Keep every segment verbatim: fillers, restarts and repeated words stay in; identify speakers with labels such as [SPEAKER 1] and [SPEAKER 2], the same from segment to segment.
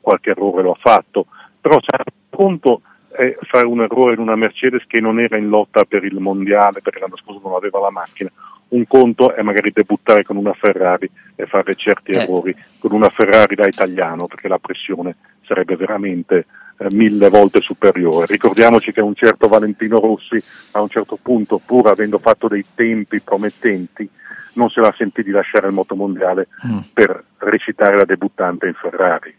[SPEAKER 1] qualche errore lo ha fatto, però sai, un conto è fare un errore in una Mercedes che non era in lotta per il mondiale perché l'anno scorso non aveva la macchina, un conto è magari debuttare con una Ferrari e fare certi
[SPEAKER 2] eh.
[SPEAKER 1] errori con una Ferrari da italiano, perché la pressione sarebbe veramente eh, mille volte superiore. Ricordiamoci che un certo Valentino Rossi a un certo punto, pur avendo fatto dei tempi promettenti, non se la sentì di lasciare il motomondiale mm. per recitare la debuttante in Ferrari.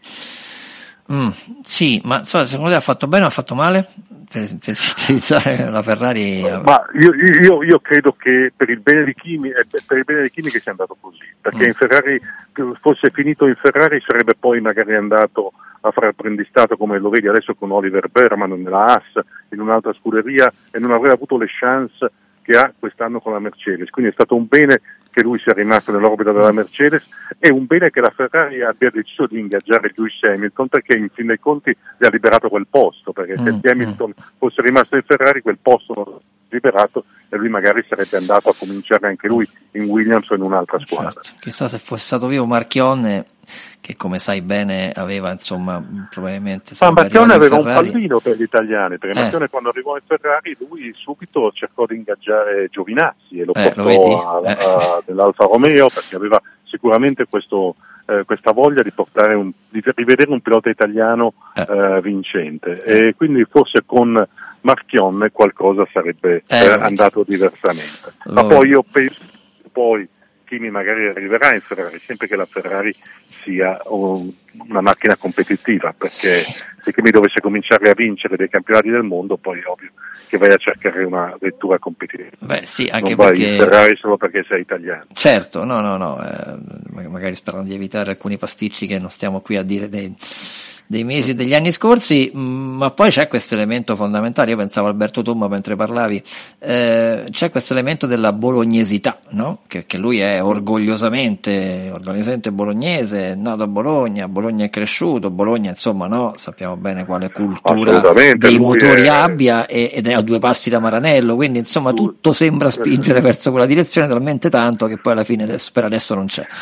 [SPEAKER 2] Mm, sì, ma insomma, secondo te ha fatto bene o ha fatto male per, per sintetizzare la Ferrari?
[SPEAKER 1] Ma io, io, io credo che per il bene di Kimi per il bene di Kimi che sia andato così, perché mm. in Ferrari, fosse finito in Ferrari, sarebbe poi magari andato a fare apprendistato, come lo vedi adesso con Oliver Berman nella Haas, in un'altra scuderia, e non avrebbe avuto le chance che ha quest'anno con la Mercedes. Quindi è stato un bene che lui sia rimasto nell'orbita della Mercedes, e un bene che la Ferrari abbia deciso di ingaggiare Lewis Hamilton, perché in fin dei conti gli ha liberato quel posto, perché mm, se Hamilton mm. fosse rimasto in Ferrari quel posto non l'ha liberato e lui magari sarebbe andato a cominciare anche lui in Williams o in un'altra squadra.
[SPEAKER 2] Certo. Chissà se fosse stato vivo Marchionne, che come sai bene aveva insomma probabilmente
[SPEAKER 1] Ma Marchionne aveva un
[SPEAKER 2] Ferrari.
[SPEAKER 1] pallino per gli italiani, perché eh. Marchionne quando arrivò in Ferrari lui subito cercò di ingaggiare Giovinazzi e lo
[SPEAKER 2] eh,
[SPEAKER 1] portò
[SPEAKER 2] lo
[SPEAKER 1] a,
[SPEAKER 2] eh.
[SPEAKER 1] a, dell'Alfa Romeo, perché aveva sicuramente questo, eh, questa voglia di portare un, di rivedere un pilota italiano eh. Eh, vincente, eh. e quindi forse con Marchionne qualcosa sarebbe eh, eh, andato diversamente. Lo... Ma poi io penso poi Kimi magari arriverà in Ferrari, sempre che la Ferrari sia una macchina competitiva, perché se Kimi dovesse cominciare a vincere dei campionati del mondo, poi è ovvio che vai a cercare una vettura competitiva.
[SPEAKER 2] Beh, sì, anche
[SPEAKER 1] non vai
[SPEAKER 2] perché...
[SPEAKER 1] in Ferrari solo perché sei italiano.
[SPEAKER 2] Certo, no, no, no, eh, magari sperando di evitare alcuni pasticci che non stiamo qui a dire dei, dei mesi e degli anni scorsi, mh, ma poi c'è questo elemento fondamentale. Io pensavo a Alberto Tomba mentre parlavi, eh, c'è questo elemento della bolognesità, no? Che, che lui è orgogliosamente, orgogliosamente bolognese, è nato a Bologna, Bologna è cresciuto, Bologna insomma, no? Sappiamo bene quale cultura dei motori è... abbia, e, ed è a due passi da Maranello, quindi insomma tutto sembra spingere verso quella direzione, talmente tanto che poi alla fine adesso, per adesso non c'è.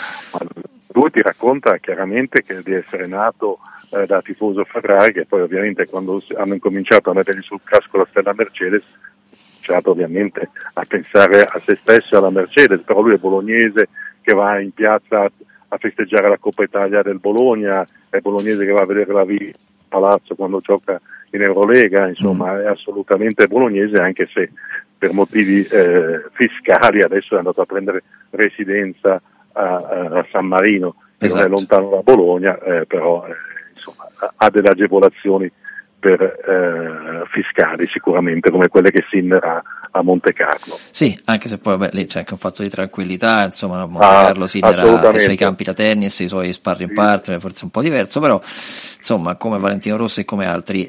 [SPEAKER 1] Lui ti racconta chiaramente che di essere nato eh, da tifoso Ferrari, che poi ovviamente quando hanno incominciato a mettergli sul casco la stella Mercedes, cominciato ovviamente a pensare a se stesso e alla Mercedes, però lui è bolognese che va in piazza a festeggiare la Coppa Italia del Bologna, è bolognese che va a vedere la vita a Palazzo quando gioca in Eurolega, insomma mm. è assolutamente bolognese, anche se per motivi eh, fiscali adesso è andato a prendere residenza a, a San Marino, che esatto. non è lontano da Bologna, eh, però eh, insomma ha delle agevolazioni per eh, fiscali sicuramente, come quelle che Sinner ha a Monte Carlo.
[SPEAKER 2] Sì, anche se poi vabbè, lì c'è anche un fatto di tranquillità, insomma, a Monte ah, Carlo Sinner ha i suoi campi da tennis, i suoi sparring sì. partner, forse un po' diverso, però insomma come Valentino Rossi e come altri.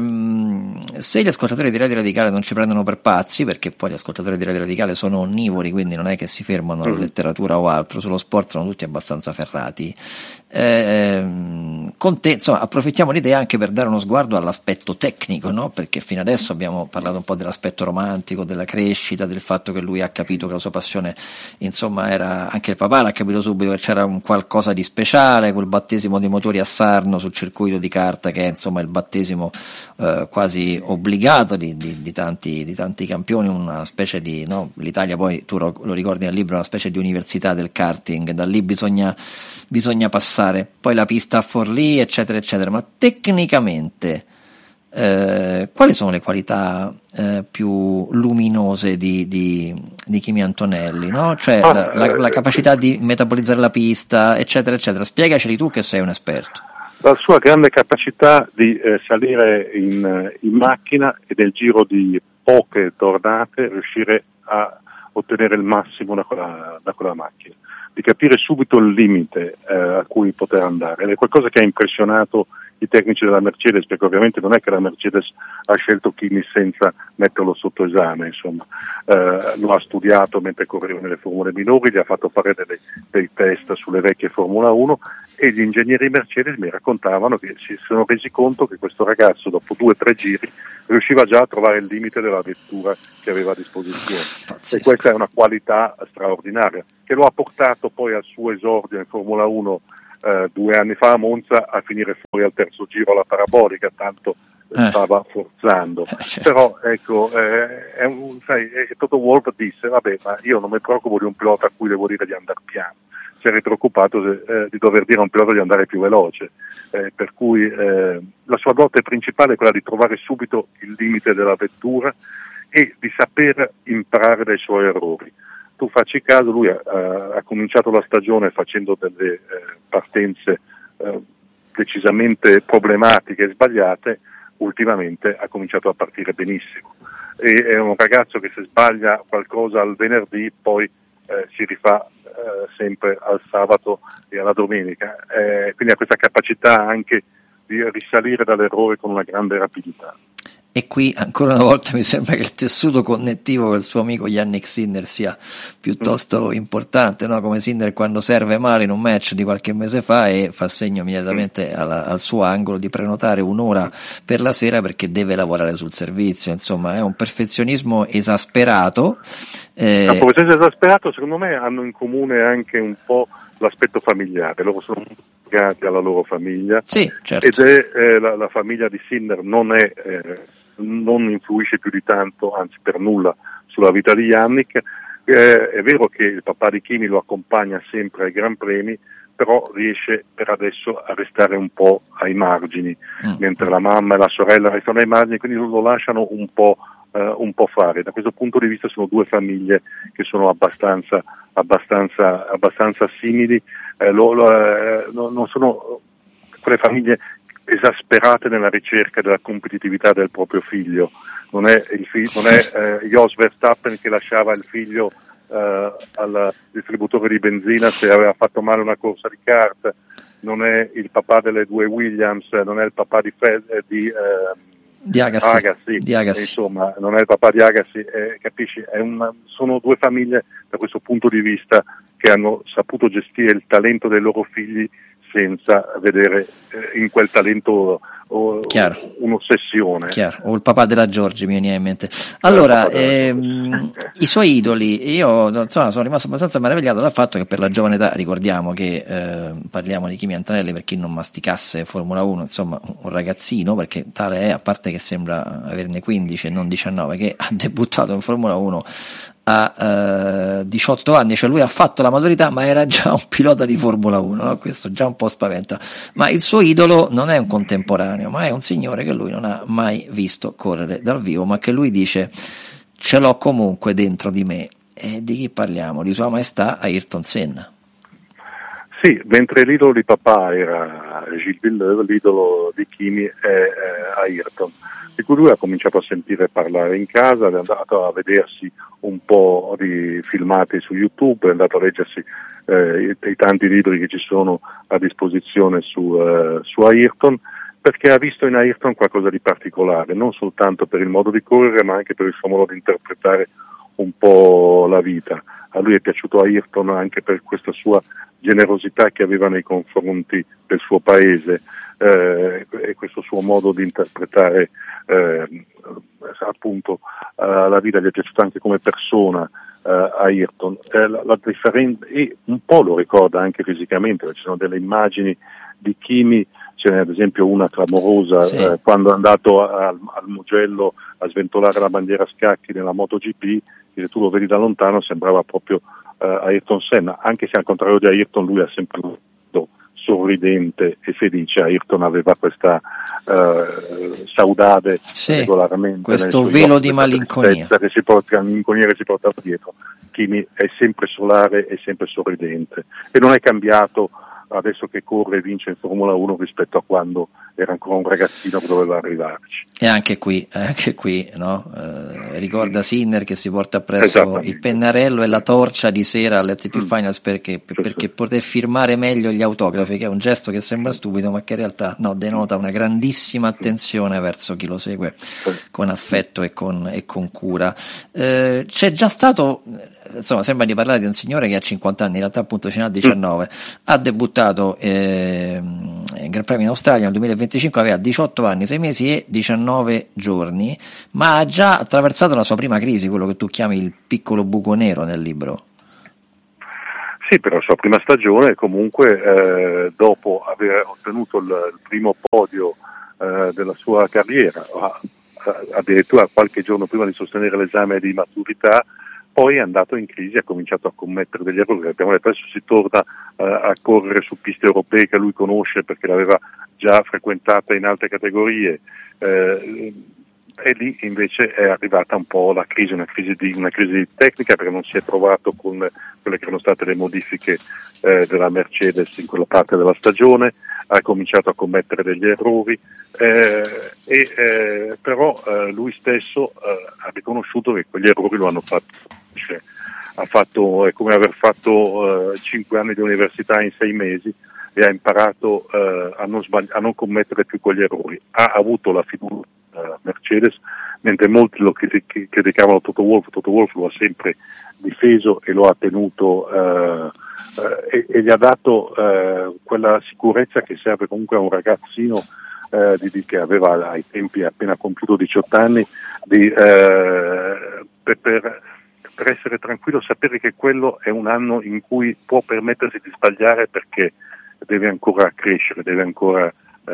[SPEAKER 2] Ehm, se gli ascoltatori di Radio Radicale non ci prendono per pazzi, perché poi gli ascoltatori di Radio Radicale sono onnivori, quindi non è che si fermano alla mm. letteratura o altro, sullo sport sono tutti abbastanza ferrati, ehm, con te insomma approfittiamo di te anche per dare uno sguardo all'aspetto tecnico, no? Perché fino adesso abbiamo parlato un po' dell'aspetto romantico, della crescita, del fatto che lui ha capito che la sua passione insomma era, anche il papà l'ha capito subito, che c'era un qualcosa di speciale, quel battesimo di motori a Sarno sul circuito di karta, che è insomma il battesimo eh, quasi obbligato di, di, di, tanti, di tanti campioni, una specie di, no? L'Italia poi, tu lo, lo ricordi nel libro, una specie di università del karting, da lì bisogna, bisogna passare, poi la pista a Forlì eccetera eccetera, ma tecnicamente Eh, quali sono le qualità eh, più luminose di, di, di Kimi Antonelli, no? Cioè ah, la, la, la capacità di metabolizzare la pista eccetera eccetera, spiegaceli tu che sei un esperto.
[SPEAKER 1] La sua grande capacità di eh, salire in, in macchina e nel giro di poche tornate riuscire a ottenere il massimo da quella, da quella macchina, di capire subito il limite eh, a cui poter andare, ed è qualcosa che ha impressionato i tecnici della Mercedes, perché ovviamente non è che la Mercedes ha scelto Kimi senza metterlo sotto esame, insomma eh, lo ha studiato mentre correva nelle formule minori, gli ha fatto fare delle, dei test sulle vecchie Formula uno, e gli ingegneri Mercedes mi raccontavano che si sono resi conto che questo ragazzo dopo due o tre giri riusciva già a trovare il limite della vettura che aveva a disposizione. Pazzesco. E questa è una qualità straordinaria che lo ha portato poi al suo esordio in Formula uno eh, due anni fa a Monza a finire fuori al terzo giro alla parabolica, tanto eh. stava forzando. Eh, certo. Però ecco, eh, è un, sai, Toto Wolff disse, vabbè, ma io non mi preoccupo di un pilota a cui devo dire di andare piano. Si era preoccupato eh, di dover dire a un pilota di andare più veloce, eh, per cui eh, la sua dote principale è quella di trovare subito il limite della vettura e di saper imparare dai suoi errori. Tu facci caso, lui ha, ha cominciato la stagione facendo delle eh, partenze eh, decisamente problematiche e sbagliate, ultimamente ha cominciato a partire benissimo. E è un ragazzo che se sbaglia qualcosa al venerdì poi eh, si rifà eh, sempre al sabato e alla domenica, eh, quindi ha questa capacità anche di risalire dall'errore con una grande rapidità.
[SPEAKER 2] E qui ancora una volta mi sembra che il tessuto connettivo con il suo amico Yannick Sinner sia piuttosto mm. importante, no? Come Sinner quando serve male in un match di qualche mese fa e fa segno immediatamente mm. alla, al suo angolo di prenotare un'ora per la sera perché deve lavorare sul servizio, insomma è un perfezionismo esasperato.
[SPEAKER 1] Eh... Un perfezionismo esasperato secondo me hanno in comune anche un po' l'aspetto familiare, loro sono legati alla loro famiglia,
[SPEAKER 2] sì, certo.
[SPEAKER 1] ed è eh, la, la famiglia di Sinner non è eh, non influisce più di tanto, anzi per nulla, sulla vita di Yannick. Eh, è vero che il papà di Kimi lo accompagna sempre ai Gran Premi, però riesce per adesso a restare un po' ai margini, mm. mentre la mamma e la sorella restano ai margini, quindi lo lasciano un po', eh, un po' fare. Da questo punto di vista sono due famiglie che sono abbastanza, abbastanza, abbastanza simili, eh, lo, lo, eh, non sono quelle famiglie esasperate nella ricerca della competitività del proprio figlio. Non è il figlio, non è eh, Jos Verstappen che lasciava il figlio eh, al distributore di benzina se aveva fatto male una corsa di kart, non è il papà delle due Williams, non è il papà di, Fe, eh, di, eh,
[SPEAKER 2] di Agassi,
[SPEAKER 1] Agassi,
[SPEAKER 2] di Agassi.
[SPEAKER 1] Insomma non è il papà di Agassi, eh, capisci? È una, sono due famiglie da questo punto di vista che hanno saputo gestire il talento dei loro figli senza vedere eh, in quel talento o,
[SPEAKER 2] Chiaro.
[SPEAKER 1] un'ossessione.
[SPEAKER 2] Chiaro. O il papà della Giorgi mi viene in mente. Allora, ehm, i suoi idoli, io insomma sono rimasto abbastanza meravigliato dal fatto che per la giovane età, ricordiamo che eh, parliamo di Kimi Antonelli per chi non masticasse Formula uno, insomma un ragazzino, perché tale è, a parte che sembra averne quindici e non diciannove, che ha debuttato in Formula uno a uh, diciotto anni, cioè lui ha fatto la maturità ma era già un pilota di Formula uno, no? Questo già un po' spaventa, ma il suo idolo non è un contemporaneo, ma è un signore che lui non ha mai visto correre dal vivo, ma che lui dice ce l'ho comunque dentro di me. E di chi parliamo? Di Sua Maestà Ayrton Senna.
[SPEAKER 1] Sì, mentre l'idolo di papà era Gilles Villeneuve, l'idolo di Kimi è, è Ayrton, di cui lui ha cominciato a sentire parlare in casa, è andato a vedersi un po' di filmati su YouTube, è andato a leggersi eh, i, i tanti libri che ci sono a disposizione su, eh, su Ayrton, perché ha visto in Ayrton qualcosa di particolare, non soltanto per il modo di correre, ma anche per il suo modo di interpretare un po' la vita. A lui è piaciuto Ayrton anche per questa sua generosità che aveva nei confronti del suo paese eh, e questo suo modo di interpretare eh, appunto eh, la vita. Gli è piaciuto anche come persona eh, Ayrton, eh, la, la differen- e un po' lo ricorda anche fisicamente, ci sono delle immagini di Kimi, ce n'è ad esempio una clamorosa sì. eh, quando è andato a, al, al Mugello a sventolare la bandiera a scacchi nella MotoGP, e se tu lo vedi da lontano sembrava proprio Uh, Ayrton Senna, anche se al contrario di Ayrton lui ha sempre avuto sorridente e felice. Ayrton aveva questa uh, saudade
[SPEAKER 2] sì,
[SPEAKER 1] regolarmente,
[SPEAKER 2] questo velo occhi, di malinconia
[SPEAKER 1] che si porta, malinconia che si portava dietro. Kimi è sempre solare e sempre sorridente e non è cambiato adesso che corre e vince in Formula uno rispetto a quando era ancora un ragazzino che doveva arrivarci.
[SPEAKER 2] E anche qui, anche qui no? Eh, ricorda Sinner che si porta appresso il pennarello e la torcia di sera all'A T P mm. Finals perché, per, perché poter firmare meglio gli autografi, che è un gesto che sembra stupido ma che in realtà no, denota una grandissima attenzione verso chi lo segue con affetto e con, e con cura. Eh, c'è già stato, insomma sembra di parlare di un signore che ha cinquanta anni, in realtà appunto ce n'ha diciannove, mm. ha debuttato eh, in Gran Premio in Australia nel duemilaventicinque, aveva diciotto anni, sei mesi e diciannove giorni, ma ha già attraversato la sua prima crisi, quello che tu chiami il piccolo buco nero nel libro.
[SPEAKER 1] Sì, per la sua prima stagione comunque eh, dopo aver ottenuto il, il primo podio eh, della sua carriera, addirittura qualche giorno prima di sostenere l'esame di maturità, poi è andato in crisi, ha cominciato a commettere degli errori. Abbiamo detto adesso si torna eh, a correre su piste europee che lui conosce perché l'aveva già frequentata in altre categorie, eh, e lì invece è arrivata un po' la crisi, una crisi, di, una crisi tecnica, perché non si è trovato con quelle che erano state le modifiche eh, della Mercedes in quella parte della stagione, ha cominciato a commettere degli errori, eh, e, eh, però eh, lui stesso eh, ha riconosciuto che quegli errori lo hanno fatto, cioè, ha fatto, è come aver fatto eh, cinque anni di università in sei mesi e ha imparato eh, a, non sbagli- a non commettere più quegli errori. Ha avuto la fiducia Mercedes, mentre molti lo critic- criticavano Toto Wolff. Toto Wolff lo ha sempre difeso e lo ha tenuto eh, eh, e, e gli ha dato eh, quella sicurezza che serve comunque a un ragazzino eh, di, di, che aveva ai tempi appena compiuto diciotto anni, di, eh, per, per, per essere tranquillo, sapere che quello è un anno in cui può permettersi di sbagliare perché deve ancora crescere, deve ancora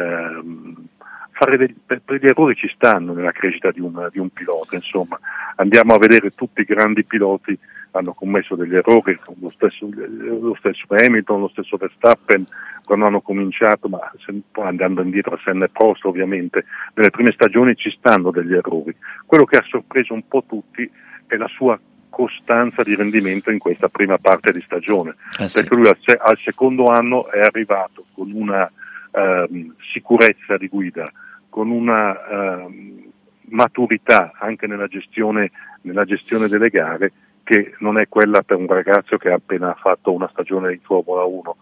[SPEAKER 1] ehm, fare degli, per, per gli errori ci stanno nella crescita di un, di un pilota. Insomma, andiamo a vedere tutti i grandi piloti hanno commesso degli errori, lo stesso, lo stesso Hamilton, lo stesso Verstappen quando hanno cominciato, ma poi andando indietro a Senna e Prost ovviamente, nelle prime stagioni ci stanno degli errori. Quello che ha sorpreso un po' tutti è la sua costanza di rendimento in questa prima parte di stagione, eh sì. Perché lui al, al secondo anno è arrivato con una ehm, sicurezza di guida, con una ehm, maturità anche nella gestione, nella gestione delle gare, che non è quella per un ragazzo che ha appena fatto una stagione in Formula uno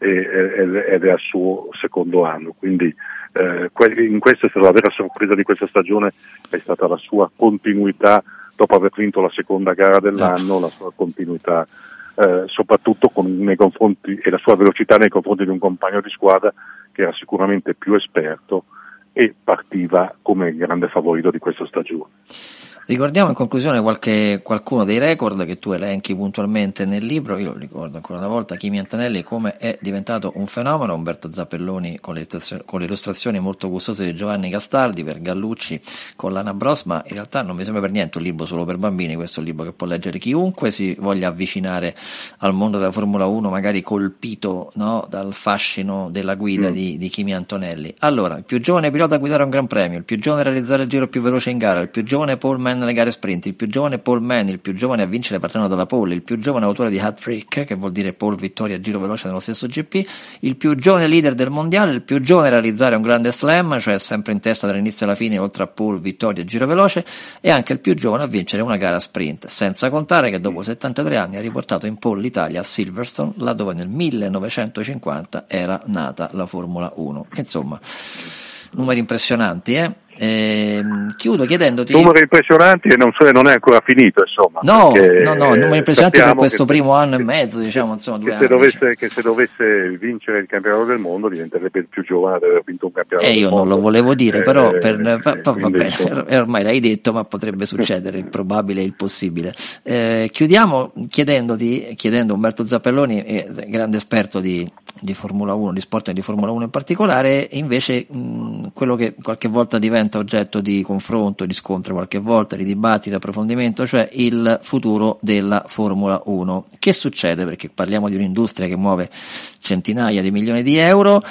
[SPEAKER 1] ed è al suo secondo anno. Quindi eh, in questa è stata la vera sorpresa di questa stagione, è stata la sua continuità dopo aver vinto la seconda gara dell'anno, la sua continuità eh, soprattutto con, nei confronti, e la sua velocità nei confronti di un compagno di squadra che era sicuramente più esperto e partiva come grande favorito di questa stagione.
[SPEAKER 2] Ricordiamo in conclusione qualche, qualcuno dei record che tu elenchi puntualmente nel libro. Io lo ricordo ancora una volta: Kimi Antonelli come è diventato un fenomeno, Umberto Zappelloni con le, con le illustrazioni molto gustose di Giovanni Castaldi, per Gallucci con l'Ana Bros, ma in realtà non mi sembra per niente un libro solo per bambini. Questo è un libro che può leggere chiunque si voglia avvicinare al mondo della Formula uno, magari colpito, no, dal fascino della guida mm. di, di Kimi Antonelli. Allora, il più giovane pilota a guidare un gran premio, il più giovane a realizzare il giro più veloce in gara, il più giovane Paul nelle gare sprint, il più giovane Paul Mann, il più giovane a vincere partendo dalla pole, il più giovane autore di hat-trick, che vuol dire pole, vittoria, giro veloce nello stesso G P, il più giovane leader del mondiale, il più giovane a realizzare un grande slam, cioè sempre in testa dall'inizio alla fine, oltre a pole, vittoria e giro veloce, e anche il più giovane a vincere una gara sprint, senza contare che dopo settantatré anni ha riportato in pole l'Italia a Silverstone, laddove nel millenovecentocinquanta era nata la Formula uno. Insomma, numeri impressionanti, eh? Eh, chiudo chiedendoti
[SPEAKER 1] numeri impressionanti e non, so, non è ancora finito, insomma,
[SPEAKER 2] no no no numeri impressionanti per questo primo
[SPEAKER 1] se,
[SPEAKER 2] anno e mezzo, diciamo, insomma, due
[SPEAKER 1] che
[SPEAKER 2] anni,
[SPEAKER 1] se dovesse,
[SPEAKER 2] diciamo.
[SPEAKER 1] che se dovesse vincere il campionato del mondo diventerebbe il più giovane ad aver vinto un campionato
[SPEAKER 2] eh,
[SPEAKER 1] del
[SPEAKER 2] io
[SPEAKER 1] mondo.
[SPEAKER 2] Non lo volevo dire,
[SPEAKER 1] eh,
[SPEAKER 2] però per,
[SPEAKER 1] eh,
[SPEAKER 2] va, va, va bene,
[SPEAKER 1] insomma.
[SPEAKER 2] ormai l'hai detto, ma potrebbe succedere, il probabile e il possibile. Eh, chiudiamo chiedendoti, chiedendo Umberto Zappelloni, è grande esperto di, di Formula uno, di sport e di Formula uno in particolare, invece mh, quello che qualche volta diventa oggetto di confronto, di scontro, qualche volta di dibattito, di approfondimento, cioè il futuro della Formula uno. Che succede? Perché parliamo di un'industria che muove centinaia di milioni di euro,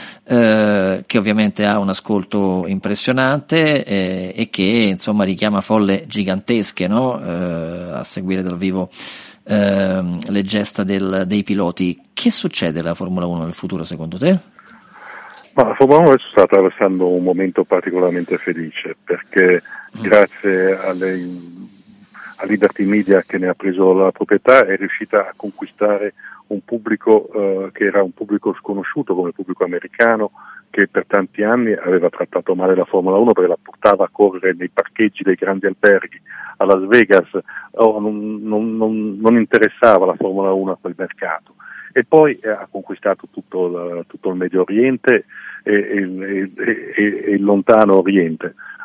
[SPEAKER 2] eh, che ovviamente ha un ascolto impressionante eh, e che insomma richiama folle gigantesche, no? Eh, a seguire dal vivo eh, le gesta del, dei piloti. Che succede alla Formula uno nel futuro secondo te?
[SPEAKER 1] Ma la Formula uno adesso sta attraversando un momento particolarmente felice, perché mm. grazie alle, a Liberty Media, che ne ha preso la proprietà, è riuscita a conquistare un pubblico eh, che era un pubblico sconosciuto come il pubblico americano, che per tanti anni aveva trattato male la Formula uno perché la portava a correre nei parcheggi dei grandi alberghi a Las Vegas, oh, non, non, non, non interessava la Formula uno a quel mercato. E poi eh, ha conquistato tutto il, tutto il Medio Oriente e, e, e, e il lontano Oriente.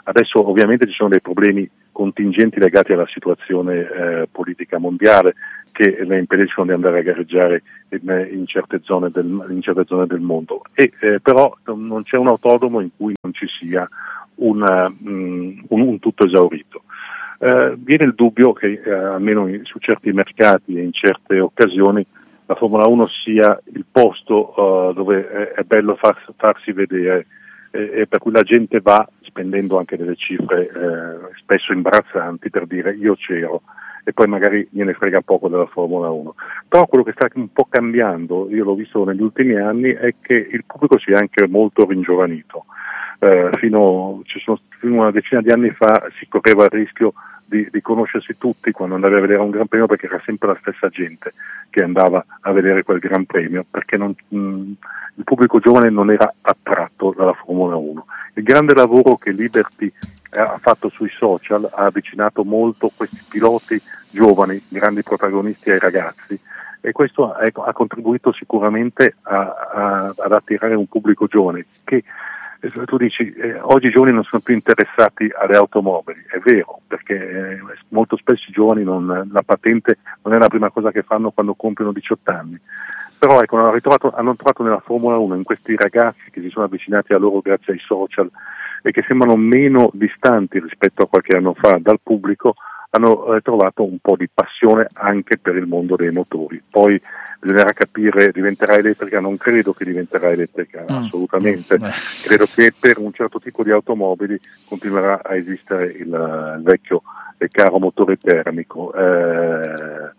[SPEAKER 1] Adesso ovviamente ci sono dei problemi contingenti legati alla situazione eh, politica mondiale che le impediscono di andare a gareggiare in, in, certe, zone del, in certe zone del mondo, e, eh, però non c'è un autodromo in cui non ci sia una, um, un, un tutto esaurito. Eh, viene il dubbio che eh, almeno in, su certi mercati e in certe occasioni la Formula uno sia il posto uh, dove è, è bello far, farsi vedere, e, e per cui la gente va spendendo anche delle cifre eh, spesso imbarazzanti per dire io c'ero, e poi magari gliene frega poco della Formula uno. Però quello che sta un po' cambiando, io l'ho visto negli ultimi anni, è che il pubblico si è anche molto ringiovanito. Eh, fino, ci sono, fino a una decina di anni fa si correva il rischio di, di conoscersi tutti quando andavi a vedere un Gran Premio, perché era sempre la stessa gente che andava a vedere quel Gran Premio, perché non, mh, il pubblico giovane non era attratto dalla Formula uno. Il grande lavoro che Liberty ha fatto sui social ha avvicinato molto questi piloti giovani, grandi protagonisti, ai ragazzi, e questo ha, ha contribuito sicuramente a, a, ad attirare un pubblico giovane che, tu dici, eh, oggi i giovani non sono più interessati alle automobili, è vero, perché eh, molto spesso i giovani non, la patente non è la prima cosa che fanno quando compiono diciotto anni, però ecco, hanno trovato, hanno trovato nella Formula uno, in questi ragazzi che si sono avvicinati a loro grazie ai social e che sembrano meno distanti rispetto a qualche anno fa dal pubblico, hanno eh, trovato un po' di passione anche per il mondo dei motori. Poi bisognerà capire, diventerà elettrica? Non credo che diventerà elettrica, mm. assolutamente. Mm. Credo che per un certo tipo di automobili continuerà a esistere il, il vecchio e caro motore termico. Eh,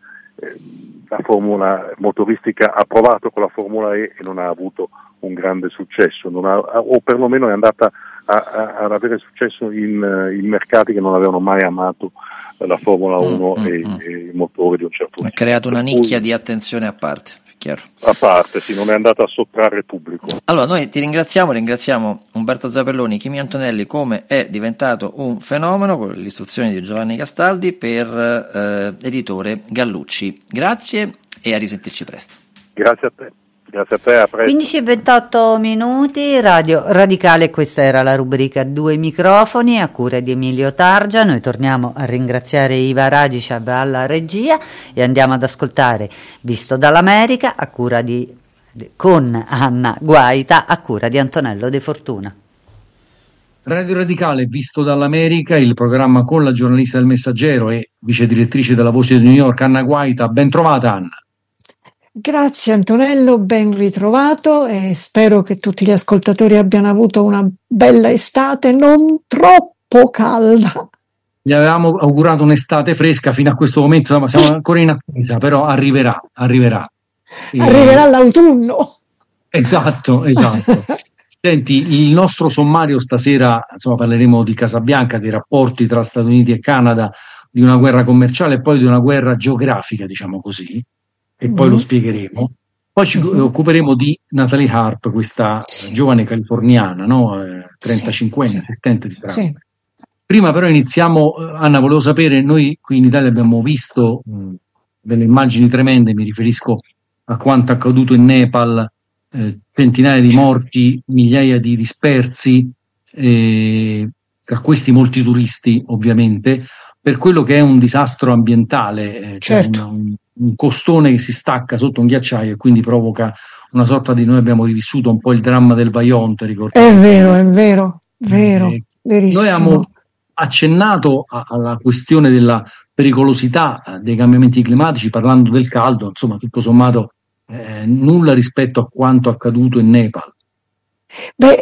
[SPEAKER 1] la formula motoristica ha provato con la Formula E e non ha avuto un grande successo, non ha, o perlomeno è andata a, a, ad avere successo in, in mercati che non avevano mai amato la Formula uno mm, e, mm. e i motori di un certo tipo.
[SPEAKER 2] Ha creato una nicchia di attenzione a parte, chiaro.
[SPEAKER 1] A parte, sì, non è andata a sottrarre il pubblico.
[SPEAKER 2] Allora, noi ti ringraziamo, ringraziamo Umberto Zapelloni, Kimi Antonelli, come è diventato un fenomeno, con le istruzioni di Giovanni Castaldi, per eh, editore Gallucci. Grazie e a risentirci presto.
[SPEAKER 1] Grazie a te. Grazie a te, a presto.
[SPEAKER 3] quindici e ventotto minuti, Radio Radicale, questa era la rubrica Due Microfoni a cura di Emilio Targia. Noi torniamo a ringraziare Iva Radicab alla regia e andiamo ad ascoltare Visto dall'America a cura di, con Anna Guaita a cura di Antonello De Fortuna.
[SPEAKER 4] Radio Radicale, Visto dall'America, il programma con la giornalista del Messaggero e vice direttrice della Voce di New York, Anna Guaita. Ben trovata, Anna.
[SPEAKER 5] Grazie Antonello, ben ritrovato, e spero che tutti gli ascoltatori abbiano avuto una bella estate, non troppo calda.
[SPEAKER 4] Gli avevamo augurato un'estate fresca fino a questo momento, siamo ancora in attesa, però arriverà, arriverà.
[SPEAKER 5] Arriverà e... l'autunno.
[SPEAKER 4] Esatto, esatto. Senti, il nostro sommario stasera, insomma, parleremo di Casabianca, dei rapporti tra Stati Uniti e Canada, di una guerra commerciale e poi di una guerra geografica, diciamo così. E poi mm. lo spiegheremo. Poi ci mm-hmm. occuperemo di Natalie Harp, questa sì. giovane californiana, no? eh, trentacinquenne, sì. assistente di Trump. Sì. Prima però iniziamo, Anna, volevo sapere, noi qui in Italia abbiamo visto mh, delle immagini tremende, mi riferisco a quanto accaduto in Nepal, eh, centinaia di morti, migliaia di dispersi, eh, tra questi molti turisti ovviamente, per quello che è un disastro ambientale, eh,
[SPEAKER 5] certo.
[SPEAKER 4] cioè un, un costone che si stacca sotto un ghiacciaio e quindi provoca una sorta di, noi abbiamo rivissuto un po' il dramma del Vajont, ricordiamo.
[SPEAKER 5] È vero, è vero, vero,
[SPEAKER 4] eh,
[SPEAKER 5] verissimo.
[SPEAKER 4] Noi abbiamo accennato a, alla questione della pericolosità dei cambiamenti climatici parlando del caldo, insomma tutto sommato eh, nulla rispetto a quanto accaduto in Nepal.
[SPEAKER 5] Beh,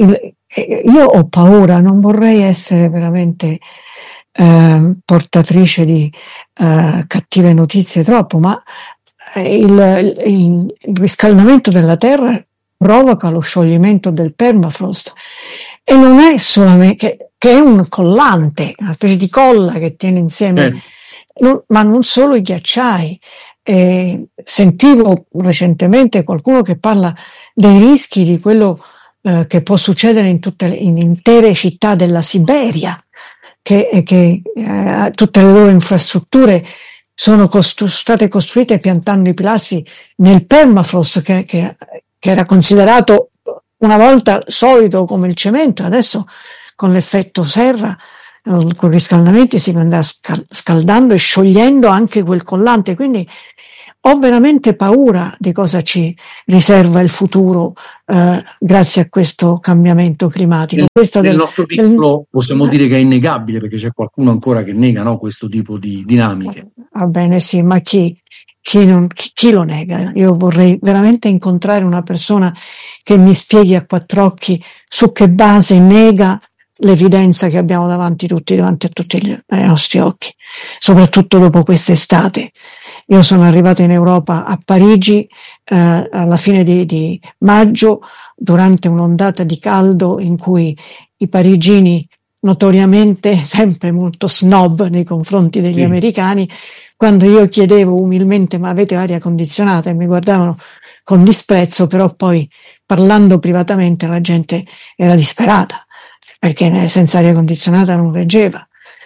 [SPEAKER 5] io ho paura, non vorrei essere veramente eh, portatrice di eh, cattive notizie troppo, ma il, il, il riscaldamento della Terra provoca lo scioglimento del permafrost e non è solamente che, che è un collante, una specie di colla che tiene insieme, eh. non, ma non solo i ghiacciai. Eh, sentivo recentemente qualcuno che parla dei rischi di quello eh, che può succedere in tutte le, in intere città della Siberia, che, che eh, tutte le loro infrastrutture sono costru- state costruite piantando i pilastri nel permafrost che, che, che era considerato una volta solido come il cemento, adesso con l'effetto serra, eh, con i riscaldamenti si andrà scal- scaldando e sciogliendo anche quel collante, quindi ho veramente paura di cosa ci riserva il futuro eh, grazie a questo cambiamento climatico.
[SPEAKER 4] Nel, nel nostro piccolo del... possiamo dire che è innegabile, perché c'è qualcuno ancora che nega, no, questo tipo di dinamiche.
[SPEAKER 5] Va bene, sì, ma chi, chi, non, chi, chi lo nega? Io vorrei veramente incontrare una persona che mi spieghi a quattro occhi su che base nega l'evidenza che abbiamo davanti tutti, davanti a tutti gli, ai nostri occhi, soprattutto dopo quest'estate. Io sono arrivata in Europa a Parigi eh, alla fine di, di maggio, durante un'ondata di caldo in cui i parigini, notoriamente sempre molto snob nei confronti degli sì. americani, quando io chiedevo umilmente ma avete l'aria condizionata e mi guardavano con disprezzo, però poi parlando privatamente la gente era disperata perché senza aria condizionata non reggeva.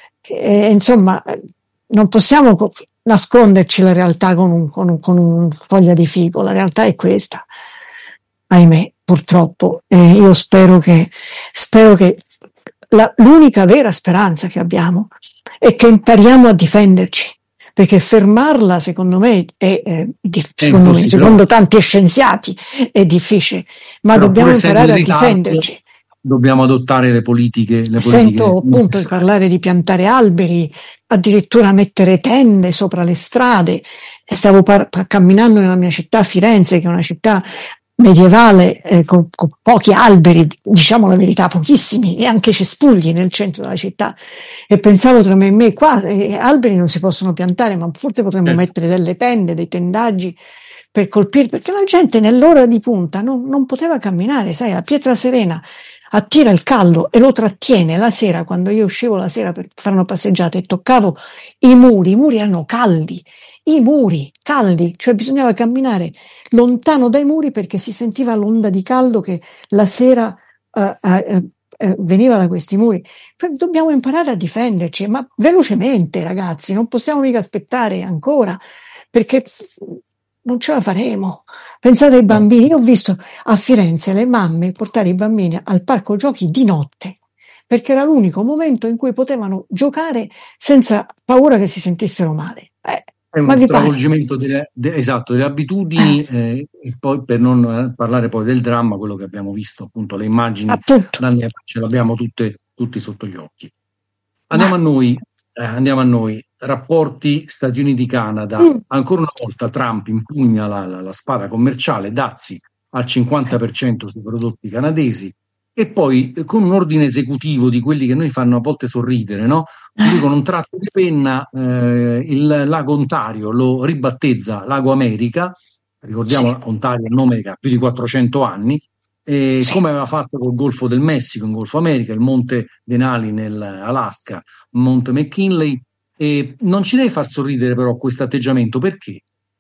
[SPEAKER 5] E, insomma, non possiamo nasconderci la realtà con un, con un, con un foglia di fico, la realtà è questa, ahimè, purtroppo. E io spero che, spero che la, l'unica vera speranza che abbiamo è che impariamo a difenderci, perché fermarla, secondo me, è, è, è secondo, me, secondo tanti scienziati è difficile, ma però dobbiamo imparare a difenderci.
[SPEAKER 4] Dobbiamo adottare le politiche. Le
[SPEAKER 5] Sento
[SPEAKER 4] politiche
[SPEAKER 5] appunto di parlare di piantare alberi, addirittura mettere tende sopra le strade. E stavo par- camminando nella mia città, Firenze, che è una città medievale eh, con, con pochi alberi, diciamo la verità, pochissimi, e anche cespugli nel centro della città. E pensavo tra me e me, qua eh, alberi non si possono piantare, ma forse potremmo eh. mettere delle tende, dei tendaggi per colpire, perché la gente nell'ora di punta non, non poteva camminare, sai, la pietra serena attira il caldo e lo trattiene. La sera, quando io uscivo la sera per fare una passeggiata e toccavo i muri, i muri erano caldi, i muri caldi, cioè bisognava camminare lontano dai muri perché si sentiva l'onda di caldo che la sera uh, uh, uh, veniva da questi muri. Dobbiamo imparare a difenderci, ma velocemente, ragazzi, non possiamo mica aspettare ancora, perché non ce la faremo. Pensate ai bambini, io ho visto a Firenze le mamme portare i bambini al parco giochi di notte, perché era l'unico momento in cui potevano giocare senza paura che si sentissero male. Eh,
[SPEAKER 4] è un stravolgimento delle, de, esatto, delle abitudini eh, e poi per non eh, parlare poi del dramma, quello che abbiamo visto, appunto le immagini dalle, ce l'abbiamo tutte, tutti sotto gli occhi. Andiamo Ma... a noi, eh, andiamo a noi. Rapporti Stati Uniti-Canada, mm. ancora una volta Trump impugna la, la, la spada commerciale, dazi al cinquanta per cento sui prodotti canadesi e poi eh, con un ordine esecutivo di quelli che noi fanno a volte sorridere, no? Lui con un tratto di penna eh, il lago Ontario lo ribattezza Lago America, ricordiamo sì. Ontario è un nome che ha più di quattrocento anni, e sì. come aveva fatto col Golfo del Messico in Golfo America, il Monte Denali nell'Alaska, Monte McKinley. E non ci deve far sorridere però questo atteggiamento, perché?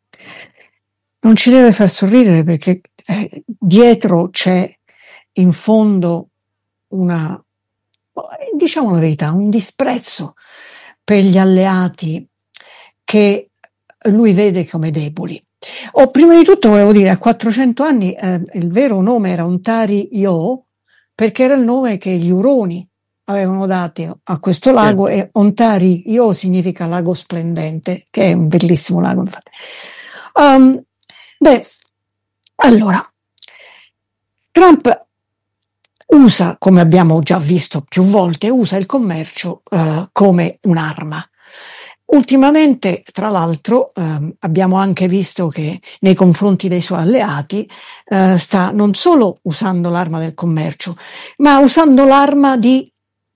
[SPEAKER 5] Non ci deve far sorridere perché eh, dietro c'è in fondo una, diciamo la verità, un disprezzo per gli alleati che lui vede come deboli. Oh, prima di tutto volevo dire, a quattrocento anni eh, il vero nome era Ontario, perché era il nome che gli Uroni avevano dato a questo lago, sì. E Ontario significa lago splendente, che è un bellissimo lago, infatti. Um, beh, allora, Trump usa, come abbiamo già visto più volte, usa il commercio uh, come un'arma. Ultimamente, tra l'altro, eh, abbiamo anche visto che nei confronti dei suoi alleati eh, sta non solo usando l'arma del commercio, ma usando l'arma di,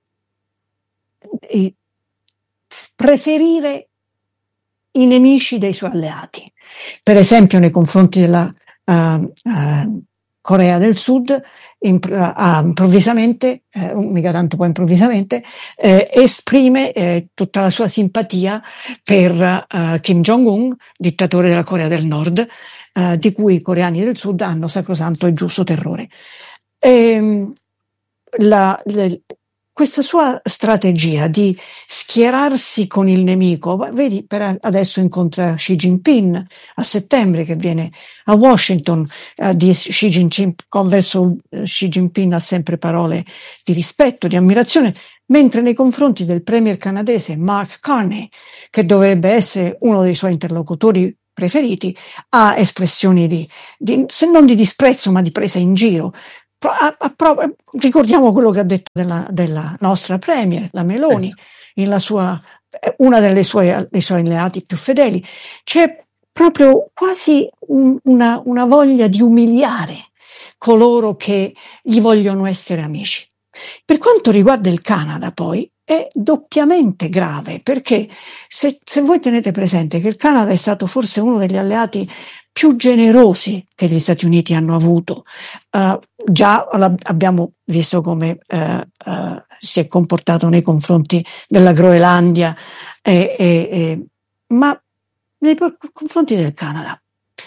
[SPEAKER 5] di preferire i nemici dei suoi alleati. Per esempio, nei confronti della uh, uh, Corea del Sud, impr- uh, improvvisamente, eh, mica tanto poi improvvisamente, eh, esprime eh, tutta la sua simpatia per uh, Kim Jong-un, dittatore della Corea del Nord, uh, di cui i coreani del Sud hanno sacrosanto e giusto terrore. E, la, le, questa sua strategia di schierarsi con il nemico, vedi, per adesso incontra Xi Jinping a settembre, che viene a Washington, eh, di Xi Jinping, verso Xi Jinping ha sempre parole di rispetto, di ammirazione, mentre nei confronti del premier canadese Mark Carney, che dovrebbe essere uno dei suoi interlocutori preferiti, ha espressioni di, di se non di disprezzo ma di presa in giro. A, a, a, ricordiamo quello che ha detto della, della nostra premier, la Meloni, in la sua, una delle sue, dei suoi alleati più fedeli. C'è proprio quasi un, una, una voglia di umiliare coloro che gli vogliono essere amici. Per quanto riguarda il Canada, poi, è doppiamente grave, perché se, se voi tenete presente che il Canada è stato forse uno degli alleati più generosi che gli Stati Uniti hanno avuto, uh, già abbiamo visto come uh, uh, si è comportato nei confronti della Groenlandia, e, e, e, ma nei confronti del Canada.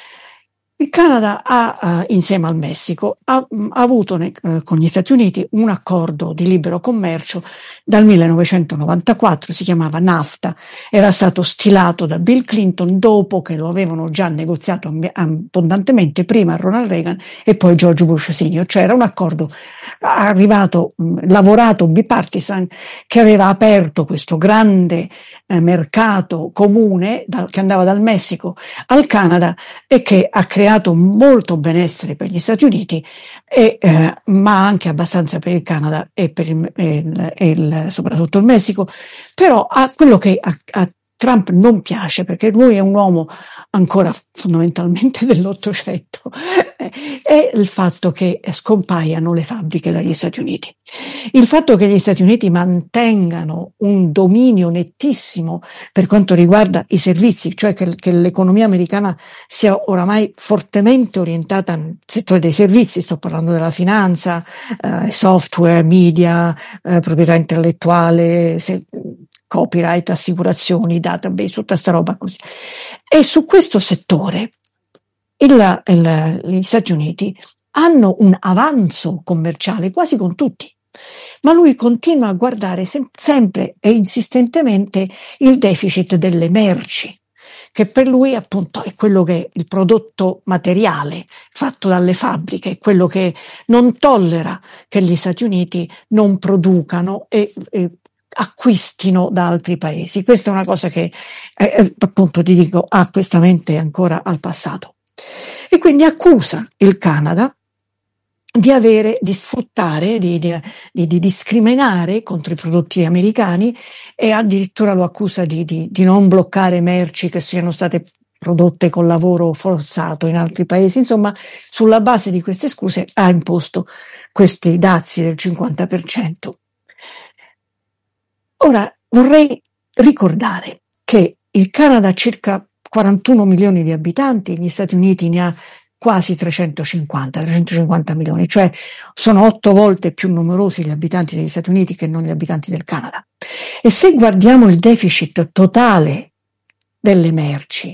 [SPEAKER 5] Il Canada ha, uh, insieme al Messico, ha, ha avuto ne, uh, con gli Stati Uniti un accordo di libero commercio dal millenovecentonovantaquattro, si chiamava NAFTA, era stato stilato da Bill Clinton dopo che lo avevano già negoziato abbondantemente prima Ronald Reagan e poi George Bush Senior, cioè era un accordo arrivato, mh, lavorato bipartisan, che aveva aperto questo grande eh, mercato comune da, che andava dal Messico al Canada e che ha creato molto benessere per gli Stati Uniti, e, eh, ma anche abbastanza per il Canada e per il, il, il, soprattutto il Messico. Però a quello che a, a Trump non piace, perché lui è un uomo ancora fondamentalmente dell'Ottocento, è il fatto che scompaiano le fabbriche dagli Stati Uniti. Il fatto che gli Stati Uniti mantengano un dominio nettissimo per quanto riguarda i servizi, cioè che, che l'economia americana sia oramai fortemente orientata nel settore dei servizi, sto parlando della finanza, eh, software, media, eh, proprietà intellettuale, se, copyright, assicurazioni, database, tutta sta roba così. E su questo settore il, il, gli Stati Uniti hanno un avanzo commerciale quasi con tutti, ma lui continua a guardare sem- sempre e insistentemente il deficit delle merci, che per lui appunto è quello che è il prodotto materiale fatto dalle fabbriche, quello che non tollera che gli Stati Uniti non producano e, e acquistino da altri paesi. Questa è una cosa che eh, appunto ti dico ha questa mente ancora al passato, e quindi accusa il Canada di avere, di sfruttare, di, di, di, di discriminare contro i prodotti americani, e addirittura lo accusa di, di, di non bloccare merci che siano state prodotte con lavoro forzato in altri paesi. Insomma, sulla base di queste scuse ha imposto questi dazi del cinquanta per cento. Ora, vorrei ricordare che il Canada ha circa quarantuno milioni di abitanti, gli Stati Uniti ne ha quasi trecentocinquanta milioni, cioè sono otto volte più numerosi gli abitanti degli Stati Uniti che non gli abitanti del Canada. E se guardiamo il deficit totale delle merci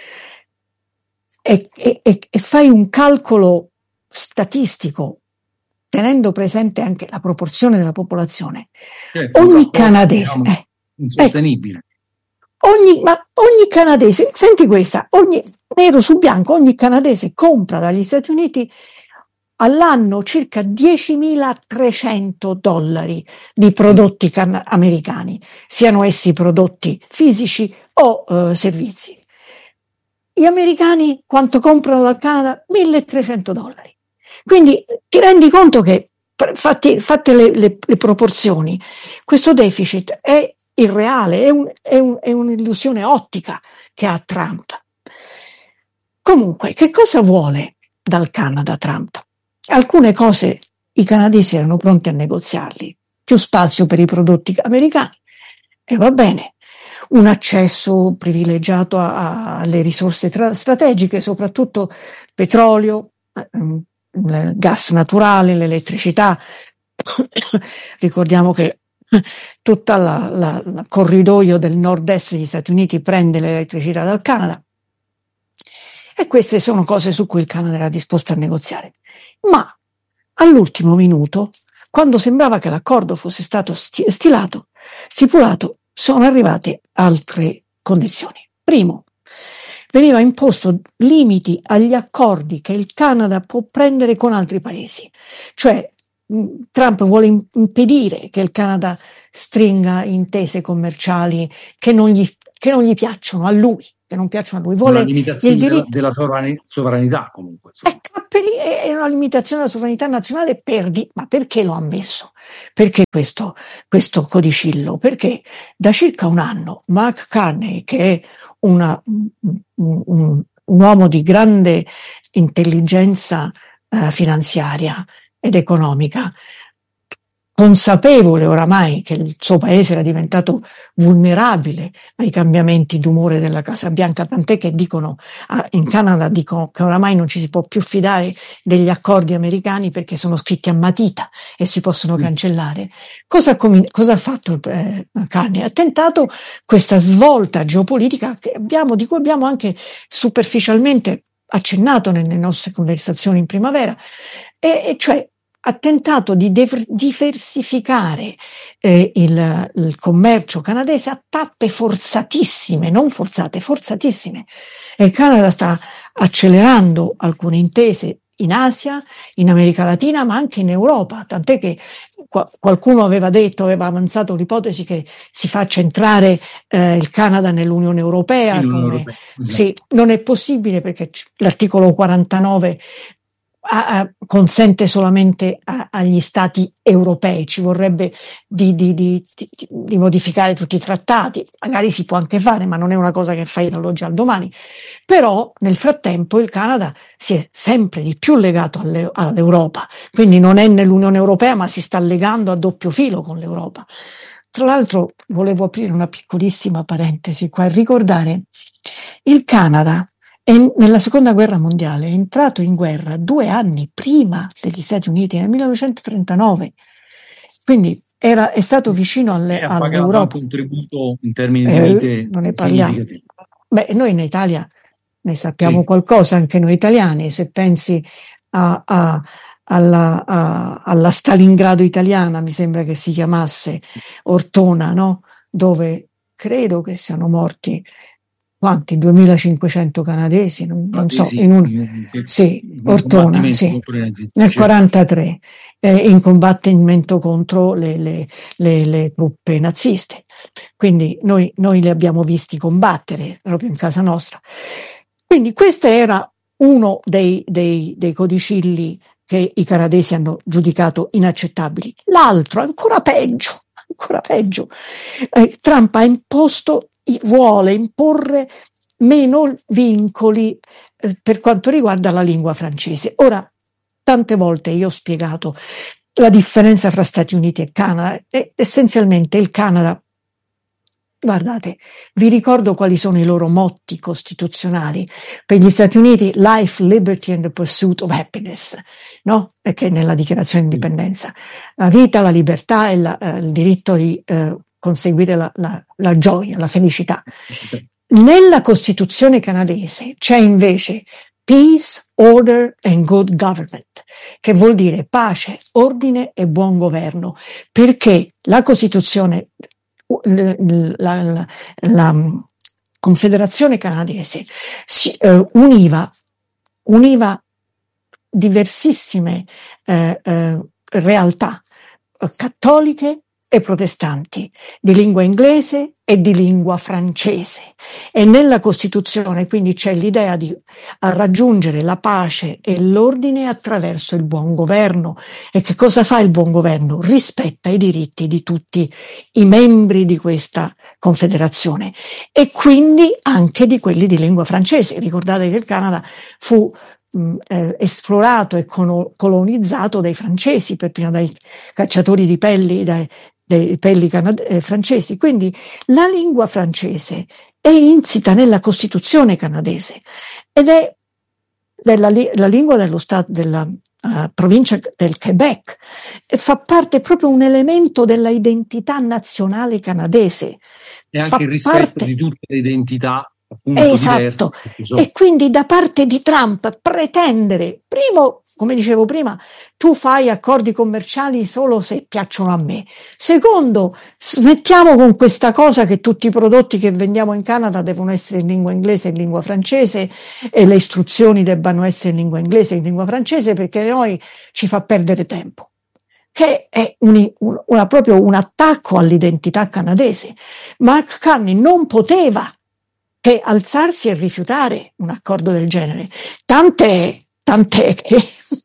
[SPEAKER 5] e, e, e fai un calcolo statistico, tenendo presente anche la proporzione della popolazione, certo, ogni canadese, diciamo, eh,
[SPEAKER 4] insostenibile.
[SPEAKER 5] Ecco, ogni, ma ogni canadese, senti questa, ogni, nero su bianco, ogni canadese compra dagli Stati Uniti all'anno circa diecimilatrecento dollari di prodotti can- americani, siano essi prodotti fisici o uh, servizi. Gli americani quanto comprano dal Canada? milletrecento dollari. Quindi ti rendi conto che, fatti, fatte le, le, le proporzioni, questo deficit è irreale, è, un, è, un, è un'illusione ottica che ha Trump. Comunque, che cosa vuole dal Canada Trump? Alcune cose i canadesi erano pronti a negoziarli, più spazio per i prodotti americani, e va bene, un accesso privilegiato a, a, alle risorse tra, strategiche, soprattutto petrolio, ehm, il gas naturale, l'elettricità. Ricordiamo che tutta la, la, la corridoio del nord-est degli Stati Uniti prende l'elettricità dal Canada, e queste sono cose su cui il Canada era disposto a negoziare. Ma all'ultimo minuto, quando sembrava che l'accordo fosse stato stilato, stipulato, sono arrivate altre condizioni. Primo, veniva imposto limiti agli accordi che il Canada può prendere con altri paesi, cioè Trump vuole impedire che il Canada stringa intese commerciali che non gli, che non gli piacciono a lui, che non piacciono a lui. Vuole
[SPEAKER 4] una limitazione
[SPEAKER 5] il diritto
[SPEAKER 4] della, della sovranità comunque.
[SPEAKER 5] È, è una limitazione della sovranità nazionale per di, ma perché lo ha messo? Perché questo, questo codicillo? Perché da circa un anno Mark Carney, che è una, un, un, un uomo di grande intelligenza eh, finanziaria ed economica, consapevole oramai che il suo paese era diventato vulnerabile ai cambiamenti d'umore della Casa Bianca, tant'è che dicono in Canada dicono che oramai non ci si può più fidare degli accordi americani perché sono scritti a matita e si possono cancellare. Cosa, cosa ha fatto eh, Carney? Ha tentato questa svolta geopolitica che abbiamo, di cui abbiamo anche superficialmente accennato nelle nostre conversazioni in primavera, e, e cioè ha tentato di diversificare eh, il, il commercio canadese a tappe forzatissime, non forzate, forzatissime. E il Canada sta accelerando alcune intese in Asia, in America Latina, ma anche in Europa, tant'è che qua, qualcuno aveva detto, aveva avanzato l'ipotesi che si faccia entrare eh, il Canada nell'Unione Europea. Come, Europea esatto. Sì, non è possibile perché l'articolo quarantanove A, a, consente solamente a, agli stati europei, ci vorrebbe di, di, di, di, di modificare tutti i trattati, magari si può anche fare, ma non è una cosa che fai dall'oggi al domani. Però nel frattempo il Canada si è sempre di più legato alle, all'Europa, quindi non è nell'Unione Europea, ma si sta legando a doppio filo con l'Europa. Tra l'altro volevo aprire una piccolissima parentesi qua e ricordare il Canada. E nella seconda guerra mondiale è entrato in guerra due anni prima degli Stati Uniti, nel millenovecentotrentanove, quindi era, è stato vicino alle,
[SPEAKER 4] ha
[SPEAKER 5] all'Europa.
[SPEAKER 4] Un contributo in termini di vite
[SPEAKER 5] eh, non ne parliamo. Beh, noi in Italia ne sappiamo sì. qualcosa, anche noi italiani, se pensi a, a, alla, a, alla Stalingrado italiana, mi sembra che si chiamasse Ortona, no? Dove credo che siano morti quanti? duemilacinquecento canadesi, non, non so, in un, sì, Ortona, sì, nel quarantatré, eh, in combattimento contro le, le, le, le truppe naziste. Quindi noi, noi li abbiamo visti combattere proprio in casa nostra. Quindi questo era uno dei, dei, dei codicilli che i canadesi hanno giudicato inaccettabili. L'altro, ancora peggio, ancora peggio, eh, Trump ha imposto vuole imporre meno vincoli eh, per quanto riguarda la lingua francese. Ora, tante volte io ho spiegato la differenza fra Stati Uniti e Canada e essenzialmente il Canada, guardate, vi ricordo quali sono i loro motti costituzionali. Per gli Stati Uniti, life, liberty and the pursuit of happiness, no? Perché nella dichiarazione di indipendenza, la vita, la libertà e la, eh, il diritto di eh, conseguire la, la, la gioia, la felicità. Nella Costituzione canadese c'è invece peace, order and good government, che vuol dire pace, ordine e buon governo, perché la Costituzione, la, la, la, la Confederazione canadese si, eh, univa, univa diversissime eh, eh, realtà eh, cattoliche e protestanti, di lingua inglese e di lingua francese. E nella Costituzione quindi c'è l'idea di raggiungere la pace e l'ordine attraverso il buon governo. E che cosa fa il buon governo? Rispetta i diritti di tutti i membri di questa confederazione e quindi anche di quelli di lingua francese. Ricordate che il Canada fu Eh, esplorato e colonizzato dai francesi, per prima dai cacciatori di pelli, dai, dei pelli canad- eh, francesi. Quindi la lingua francese è insita nella Costituzione canadese ed è della, la lingua dello stato della uh, provincia del Quebec e fa parte proprio un elemento della identità nazionale canadese.
[SPEAKER 4] E anche fa il rispetto parte... di tutte le identità
[SPEAKER 5] Esatto, e quindi da parte di Trump pretendere, primo, come dicevo prima, tu fai accordi commerciali solo se piacciono a me. Secondo, smettiamo con questa cosa che tutti i prodotti che vendiamo in Canada devono essere in lingua inglese e in lingua francese e le istruzioni debbano essere in lingua inglese e in lingua francese, perché noi ci fa perdere tempo. Che è un, un, una, proprio un attacco all'identità canadese. Mark Carney non poteva che alzarsi e rifiutare un accordo del genere, tant'è, tant'è che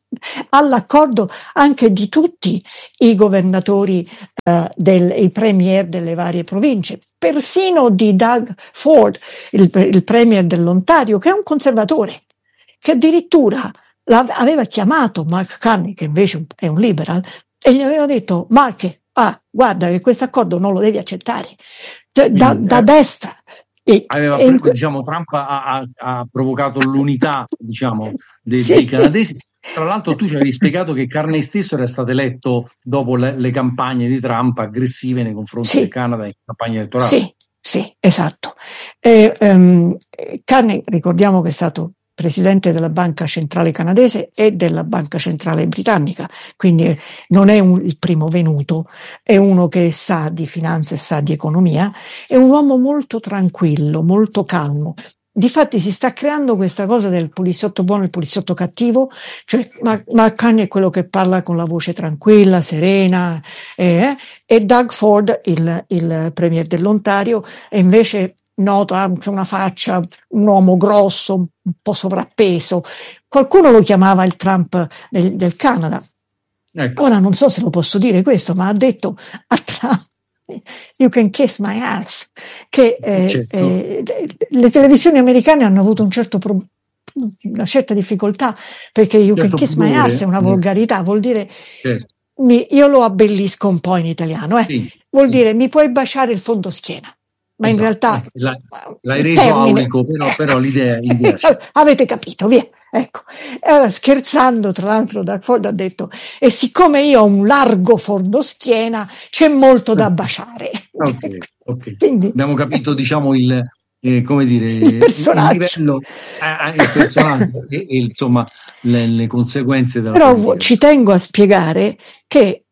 [SPEAKER 5] all'accordo anche di tutti i governatori, uh, del, i premier delle varie province, persino di Doug Ford, il, il premier dell'Ontario, che è un conservatore, che addirittura aveva chiamato Mark Carney, che invece è un liberal, e gli aveva detto: Mark, ah, guarda che questo accordo non lo devi accettare, da, da, da destra.
[SPEAKER 4] E, aveva, e, diciamo, Trump ha, ha, ha provocato l'unità, diciamo, dei, sì. dei canadesi. Tra l'altro tu ci avevi spiegato che Carney stesso era stato eletto dopo le, le campagne di Trump aggressive nei confronti sì. del Canada in campagna elettorale.
[SPEAKER 5] Sì, sì, esatto. E, um, Carney, ricordiamo che è stato presidente della Banca Centrale Canadese e della Banca Centrale Britannica, quindi non è un, il primo venuto, è uno che sa di finanza e sa di economia, è un uomo molto tranquillo, molto calmo. Difatti si sta creando questa cosa del poliziotto buono e il poliziotto cattivo, cioè Mark Carney è quello che parla con la voce tranquilla, serena, eh, e Doug Ford, il, il premier dell'Ontario, è invece noto, ha una faccia, un uomo grosso, un po' sovrappeso. Qualcuno lo chiamava il Trump del, del Canada. Ecco. Ora non so se lo posso dire questo, ma ha detto a Trump: "You can kiss my ass", che eh, certo. eh, le televisioni americane hanno avuto un certo pro- una certa difficoltà, perché "you certo can kiss pure. my ass" è una volgarità, vuol dire certo. mi, io lo abbellisco un po' in italiano, eh. sì. vuol sì. dire mi puoi baciare il fondoschiena. Ma esatto. in realtà
[SPEAKER 4] la, l'hai reso termine, aulico, però, però l'idea, l'idea
[SPEAKER 5] avete capito, via. Ecco, allora, scherzando, tra l'altro, Doug Ford ha detto: e siccome io ho un largo fondoschiena, c'è molto da baciare.
[SPEAKER 4] Ok, ok. Quindi, abbiamo capito, diciamo, il, eh, come dire,
[SPEAKER 5] il personaggio,
[SPEAKER 4] il livello, eh, il personaggio e, e insomma le, le conseguenze della
[SPEAKER 5] Però
[SPEAKER 4] politica.
[SPEAKER 5] Ci tengo a spiegare che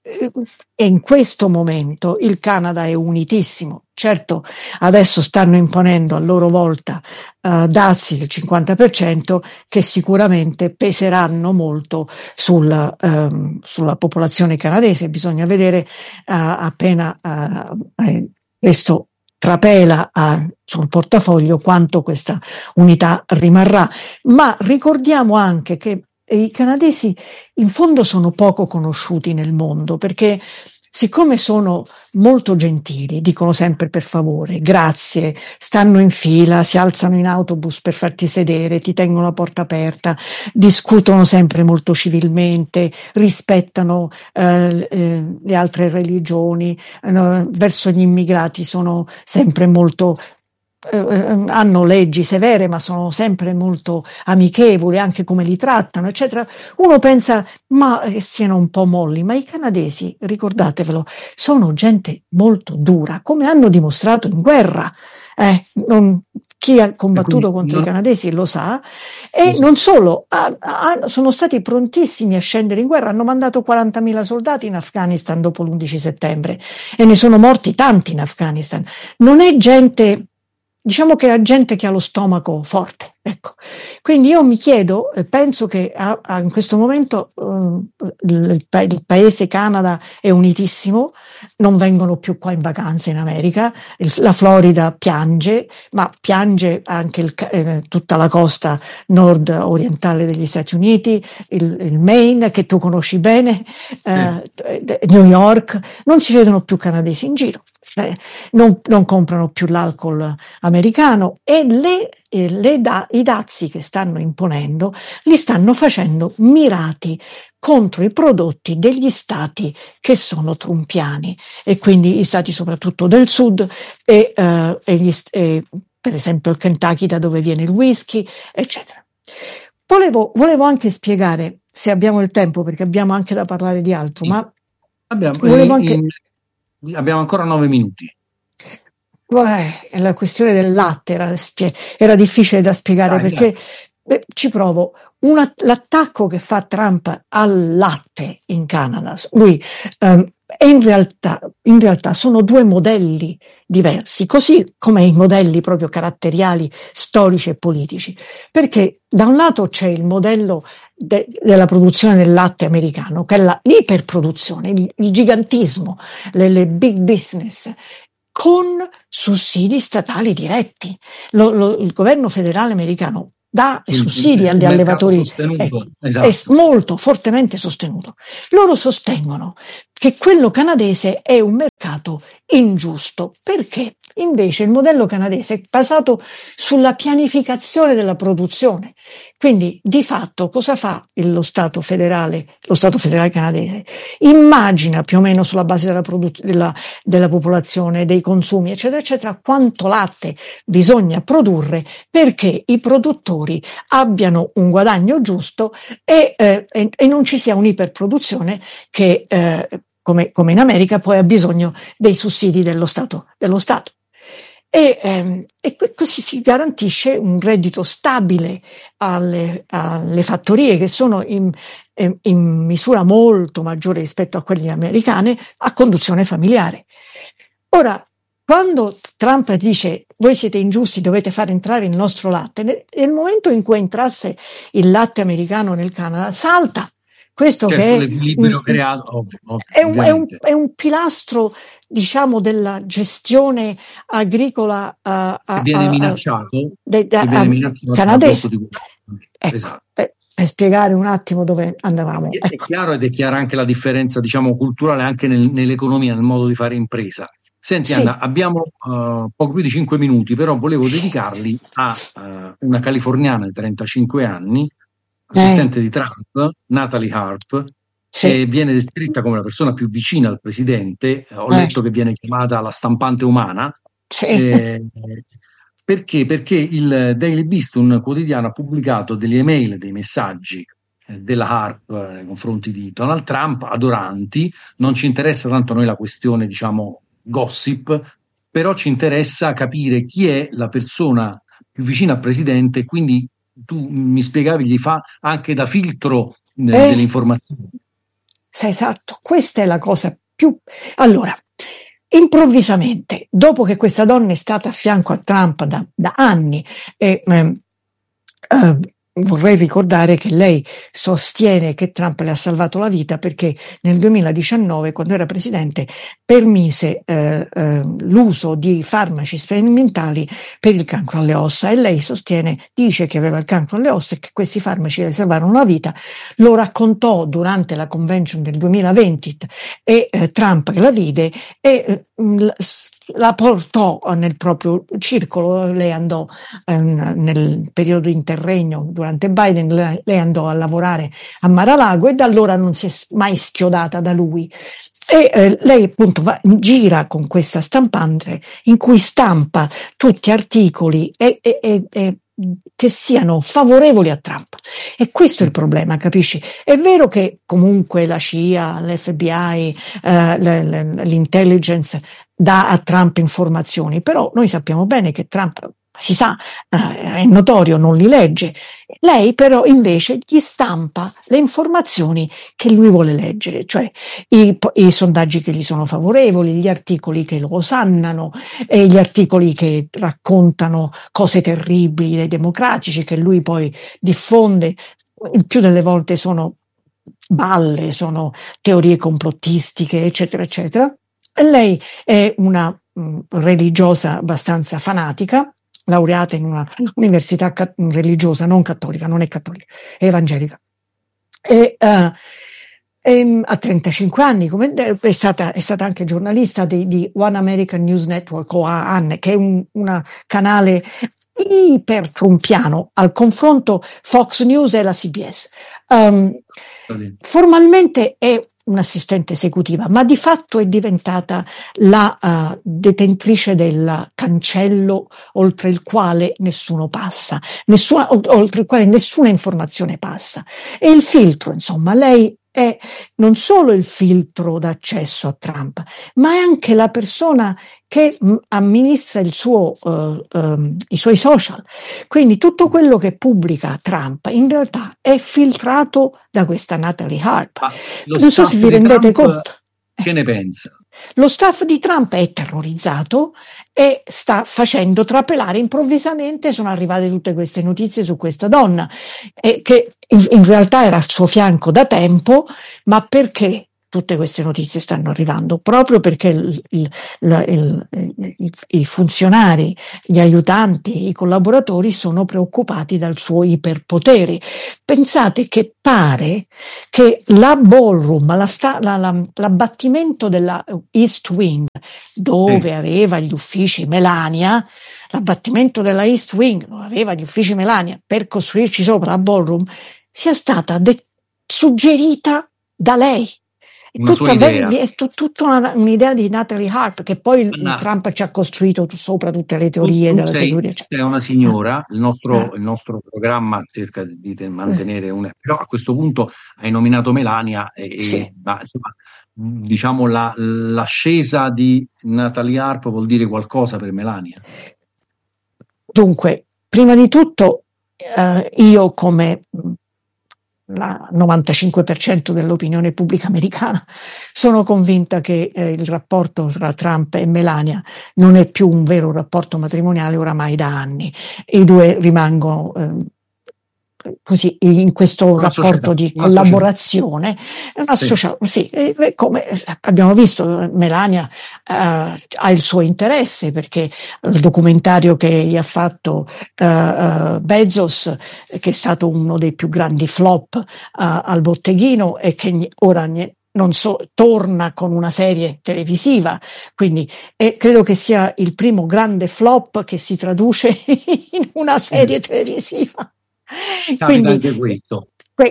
[SPEAKER 5] e in questo momento il Canada è unitissimo. Certo, adesso stanno imponendo a loro volta uh, dazi del cinquanta per cento che sicuramente peseranno molto sul, um, sulla popolazione canadese. Bisogna vedere uh, appena uh, eh, questo trapela uh, sul portafoglio quanto questa unità rimarrà. Ma ricordiamo anche che i canadesi in fondo sono poco conosciuti nel mondo, perché siccome sono molto gentili, dicono sempre per favore, grazie, stanno in fila, si alzano in autobus per farti sedere, ti tengono la porta aperta, discutono sempre molto civilmente, rispettano eh, eh, le altre religioni, eh, verso gli immigrati sono sempre molto Eh, hanno leggi severe, ma sono sempre molto amichevoli, anche come li trattano, eccetera. Uno pensa ma che siano un po' molli, ma i canadesi, ricordatevelo, sono gente molto dura, come hanno dimostrato in guerra. Eh, non, chi ha combattuto contro non... i canadesi lo sa, e non solo, ha, ha, sono stati prontissimi a scendere in guerra, hanno mandato quarantamila soldati in Afghanistan dopo l'undici settembre e ne sono morti tanti in Afghanistan. Non è gente, diciamo che è gente che ha lo stomaco forte, ecco. Quindi io mi chiedo, eh, penso che a, a, in questo momento eh, il, il paese Canada è unitissimo, non vengono più qua in vacanza in America, il, la Florida piange, ma piange anche il, eh, tutta la costa nord orientale degli Stati Uniti, il, il Maine che tu conosci bene, eh, eh. New York, non si vedono più canadesi in giro. Eh, non, non comprano più l'alcol americano e le, eh, le da, i dazi che stanno imponendo li stanno facendo mirati contro i prodotti degli stati che sono trumpiani, e quindi gli stati soprattutto del sud e, eh, e, gli, e per esempio il Kentucky, da dove viene il whisky, eccetera. Volevo, volevo anche spiegare, se abbiamo il tempo, perché abbiamo anche da parlare di altro, ma
[SPEAKER 4] abbiamo,
[SPEAKER 5] volevo anche...
[SPEAKER 4] in... Abbiamo ancora nove minuti.
[SPEAKER 5] Beh, la questione del latte era, spie- era difficile da spiegare
[SPEAKER 4] Dai,
[SPEAKER 5] perché beh, ci provo. Una- l'attacco che fa Trump al latte in Canada, lui ehm, è in realtà, in realtà sono due modelli diversi, così come i modelli proprio caratteriali, storici e politici. Perché da un lato c'è il modello de- della produzione del latte americano, che è la- l'iperproduzione, il, il gigantismo, le, le big business, con sussidi statali diretti. Lo- lo- il governo federale americano dà i
[SPEAKER 4] sul,
[SPEAKER 5] sussidi agli
[SPEAKER 4] sul mercato
[SPEAKER 5] allevatori,
[SPEAKER 4] sostenuto,
[SPEAKER 5] ecco, è
[SPEAKER 4] esatto.
[SPEAKER 5] molto fortemente sostenuto. Loro sostengono che quello canadese è un mercato ingiusto, perché invece il modello canadese è basato sulla pianificazione della produzione. Quindi, di fatto, cosa fa lo Stato federale, lo Stato federale canadese? Immagina più o meno sulla base della, produ- della, della popolazione, dei consumi, eccetera, eccetera, quanto latte bisogna produrre perché i produttori abbiano un guadagno giusto e, eh, e, e non ci sia un'iperproduzione che, eh, come, come in America, poi ha bisogno dei sussidi dello Stato. Dello Stato. E, ehm, e così si garantisce un reddito stabile alle, alle fattorie che sono in, in misura molto maggiore rispetto a quelle americane a conduzione familiare. Ora, quando Trump dice voi siete ingiusti, dovete far entrare il nostro latte, nel momento in cui entrasse il latte americano nel Canada, salta questo
[SPEAKER 4] Certo,
[SPEAKER 5] che è
[SPEAKER 4] l'equilibrio
[SPEAKER 5] un,
[SPEAKER 4] creato, ovvio, ovvio,
[SPEAKER 5] è, un, è, un,
[SPEAKER 4] ovviamente.
[SPEAKER 5] è un pilastro, diciamo, della gestione agricola uh,
[SPEAKER 4] Che viene
[SPEAKER 5] uh, uh,
[SPEAKER 4] minacciato,
[SPEAKER 5] de, de,
[SPEAKER 4] che viene
[SPEAKER 5] uh,
[SPEAKER 4] minacciato dal blocco
[SPEAKER 5] canadese.
[SPEAKER 4] di questo.
[SPEAKER 5] Ecco,
[SPEAKER 4] Esatto.
[SPEAKER 5] eh, per spiegare un attimo dove andavamo.
[SPEAKER 4] È
[SPEAKER 5] Ecco.
[SPEAKER 4] chiaro ed è chiara anche la differenza, diciamo, culturale anche nel, nell'economia, nel modo di fare impresa. Senti,
[SPEAKER 5] Sì.
[SPEAKER 4] Anna, abbiamo uh, poco più di cinque minuti, però volevo dedicarli a uh, una californiana di trentacinque anni, assistente
[SPEAKER 5] Eh.
[SPEAKER 4] di Trump, Natalie Harp,
[SPEAKER 5] Sì.
[SPEAKER 4] che viene descritta come la persona più vicina al presidente. Ho
[SPEAKER 5] Eh.
[SPEAKER 4] letto che viene chiamata la stampante umana.
[SPEAKER 5] Sì.
[SPEAKER 4] Eh, perché? Perché il Daily Beast, un quotidiano, ha pubblicato delle email, dei messaggi della Harp nei confronti di Donald Trump, adoranti. Non ci interessa tanto a noi la questione, diciamo, gossip, però ci interessa capire chi è la persona più vicina al presidente, quindi tu mi spiegavi, gli fa anche da filtro eh,
[SPEAKER 5] Eh.
[SPEAKER 4] delle informazioni.
[SPEAKER 5] Sì, esatto, questa è la cosa più... Allora, improvvisamente, dopo che questa donna è stata a fianco a Trump da, da anni, e, eh, eh, vorrei ricordare che lei sostiene che Trump le ha salvato la vita perché nel duemiladiciannove, quando era presidente, permise eh, eh, l'uso di farmaci sperimentali per il cancro alle ossa, e lei sostiene, dice che aveva il cancro alle ossa e che questi farmaci le salvarono la vita. Lo raccontò durante la convention del duemilaventi e eh, Trump la vide e eh, la portò nel proprio circolo. Lei andò eh, nel periodo interregno durante Biden, lei andò a lavorare a Mar-a-Lago e da allora non si è mai schiodata da lui. E eh, lei appunto va, gira con questa stampante in cui stampa tutti articoli e, e, e, e che siano favorevoli a Trump. E questo è il problema, capisci? È vero che comunque la C I A, l'F B I, eh, l'intelligence dà a Trump informazioni, però noi sappiamo bene che Trump, si sa, eh, è notorio, non li legge. Lei però invece gli stampa le informazioni che lui vuole leggere, cioè i, i sondaggi che gli sono favorevoli, gli articoli che lo osannano, e gli articoli che raccontano cose terribili dei democratici che lui poi diffonde. Il più delle volte sono balle, sono teorie complottistiche, eccetera, eccetera. E lei è una mh, religiosa abbastanza fanatica, laureata in una università cat- religiosa, non cattolica, non è cattolica, è evangelica. E, uh, e, a trentacinque anni, come è stata, è stata anche giornalista di, di One American News Network, o A N, che è un una canale iper-trumpiano, al confronto Fox News e la C B S. Um, formalmente è un'assistente esecutiva, ma di fatto è diventata la uh, detentrice del cancello oltre il quale nessuno passa, nessuna, oltre il quale nessuna informazione passa. E il filtro, insomma, lei è non solo il filtro d'accesso a Trump, ma è anche la persona che mh, amministra il suo, uh, um, i suoi social. Quindi tutto quello che pubblica Trump in realtà è filtrato da questa Natalie Harp. Non so se vi rendete
[SPEAKER 4] Trump,
[SPEAKER 5] conto.
[SPEAKER 4] Che ne pensa?
[SPEAKER 5] Lo staff di Trump è terrorizzato e sta facendo trapelare. Improvvisamente sono arrivate tutte queste notizie su questa donna, eh, che in, in realtà era al suo fianco da tempo, ma perché tutte queste notizie stanno arrivando? Proprio perché il, il, il, il, i funzionari, gli aiutanti, i collaboratori sono preoccupati dal suo iperpotere. Pensate che pare che la ballroom, la sta, la, la, l'abbattimento della East Wing, dove sì. aveva gli uffici Melania, l'abbattimento della East Wing, dove aveva gli uffici Melania per costruirci sopra la ballroom, sia stata de- suggerita da lei. È tutta, è tutta una, un'idea di Natalie Harp, che poi Anna, Trump ci ha costruito sopra tutte le teorie
[SPEAKER 4] tu, tu
[SPEAKER 5] della
[SPEAKER 4] sei,
[SPEAKER 5] segurità.
[SPEAKER 4] Sei una signora, il nostro, eh. il nostro programma cerca di mantenere eh. una, però a questo punto hai nominato Melania e, sì. e ma, insomma, diciamo la, l'ascesa di Natalie Harp vuol dire qualcosa per Melania?
[SPEAKER 5] Dunque, prima di tutto eh, io come la novantacinque per cento dell'opinione pubblica americana, sono convinta che eh, il rapporto tra Trump e Melania non è più un vero rapporto matrimoniale oramai da anni. I due rimangono eh, così in questo una rapporto società, di collaborazione, una sì. Social, sì, eh, come abbiamo visto Melania eh, ha il suo interesse, perché il documentario che gli ha fatto eh, Bezos, che è stato uno dei più grandi flop eh, al botteghino e che ora non so, torna con una serie televisiva, quindi eh, credo che sia il primo grande flop che si traduce in una serie mm. televisiva. Quindi,
[SPEAKER 4] anche questo.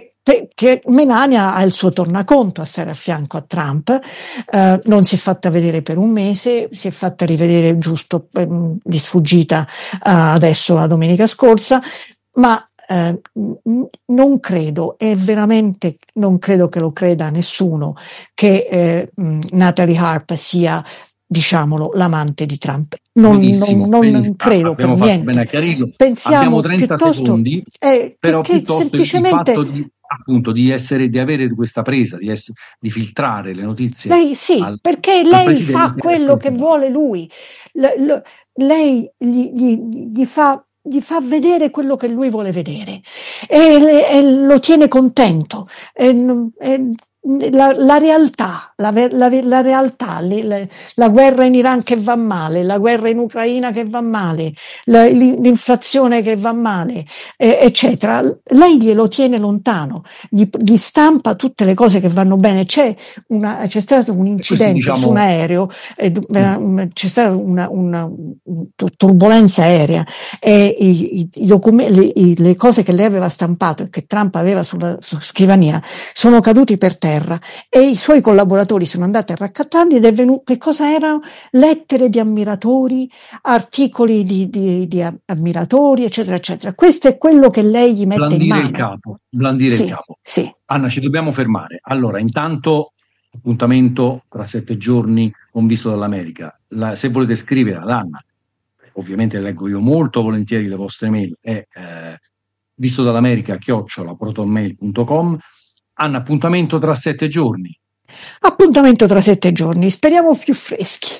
[SPEAKER 5] Che Melania ha il suo tornaconto a stare a fianco a Trump, eh, non si è fatta vedere per un mese, si è fatta rivedere giusto eh, di sfuggita eh, adesso la domenica scorsa, ma eh, non credo, e veramente non credo che lo creda nessuno, che eh, Natalie Harp sia, diciamolo, l'amante di Trump. Non, benissimo, non, non benissimo. credo
[SPEAKER 4] Abbiamo
[SPEAKER 5] per niente.
[SPEAKER 4] Bene chiarito.
[SPEAKER 5] Pensiamo
[SPEAKER 4] Abbiamo trenta
[SPEAKER 5] piuttosto,
[SPEAKER 4] secondi,
[SPEAKER 5] eh,
[SPEAKER 4] però
[SPEAKER 5] che, che
[SPEAKER 4] piuttosto
[SPEAKER 5] semplicemente
[SPEAKER 4] il fatto di, appunto, di essere, di avere questa presa, di, essere, di filtrare le notizie.
[SPEAKER 5] Lei sì, al, perché lei fa quello che vuole lui. L- l- lei gli, gli, gli fa gli fa vedere quello che lui vuole vedere e, le, e lo tiene contento. E, e, La, la realtà, la, la, la realtà, le, le, la guerra in Iran che va male, la guerra in Ucraina che va male, la, l'inflazione che va male, eh, eccetera. Lei glielo tiene lontano, gli, gli stampa tutte le cose che vanno bene. C'è, una, c'è stato un incidente diciamo... su un aereo, eh, c'è stata una, una, una turbolenza aerea e i, i, i documenti, le, le cose che lei aveva stampato e che Trump aveva sulla, sulla scrivania sono caduti per terra. E i suoi collaboratori sono andati a raccattarli ed è venuto, che cosa erano? Lettere di ammiratori, articoli di, di, di ammiratori, eccetera, eccetera. Questo è quello che lei gli mette
[SPEAKER 4] blandire
[SPEAKER 5] in mano.
[SPEAKER 4] Il capo, blandire
[SPEAKER 5] sì,
[SPEAKER 4] il capo.
[SPEAKER 5] Sì.
[SPEAKER 4] Anna, ci dobbiamo fermare. Allora, intanto, appuntamento tra sette giorni con Visto dall'America. La, se volete scrivere ad Anna, ovviamente leggo io molto volentieri le vostre mail, è eh, visto dall'America chiocciola protonmail punto com. Anna, appuntamento tra sette giorni.
[SPEAKER 5] Appuntamento tra sette giorni, speriamo più freschi.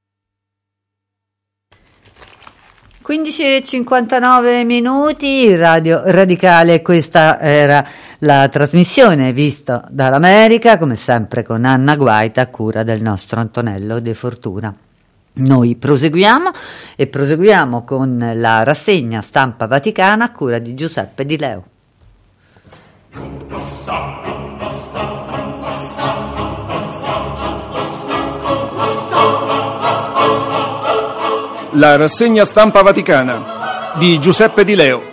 [SPEAKER 3] quindici e cinquantanove minuti, Radio Radicale, questa era la trasmissione Visto dall'America, come sempre con Anna Guaita a cura del nostro Antonello De Fortuna. Noi proseguiamo e proseguiamo con la rassegna Stampa Vaticana a cura di Giuseppe Di Leo.
[SPEAKER 6] La rassegna Stampa Vaticana di Giuseppe Di Leo.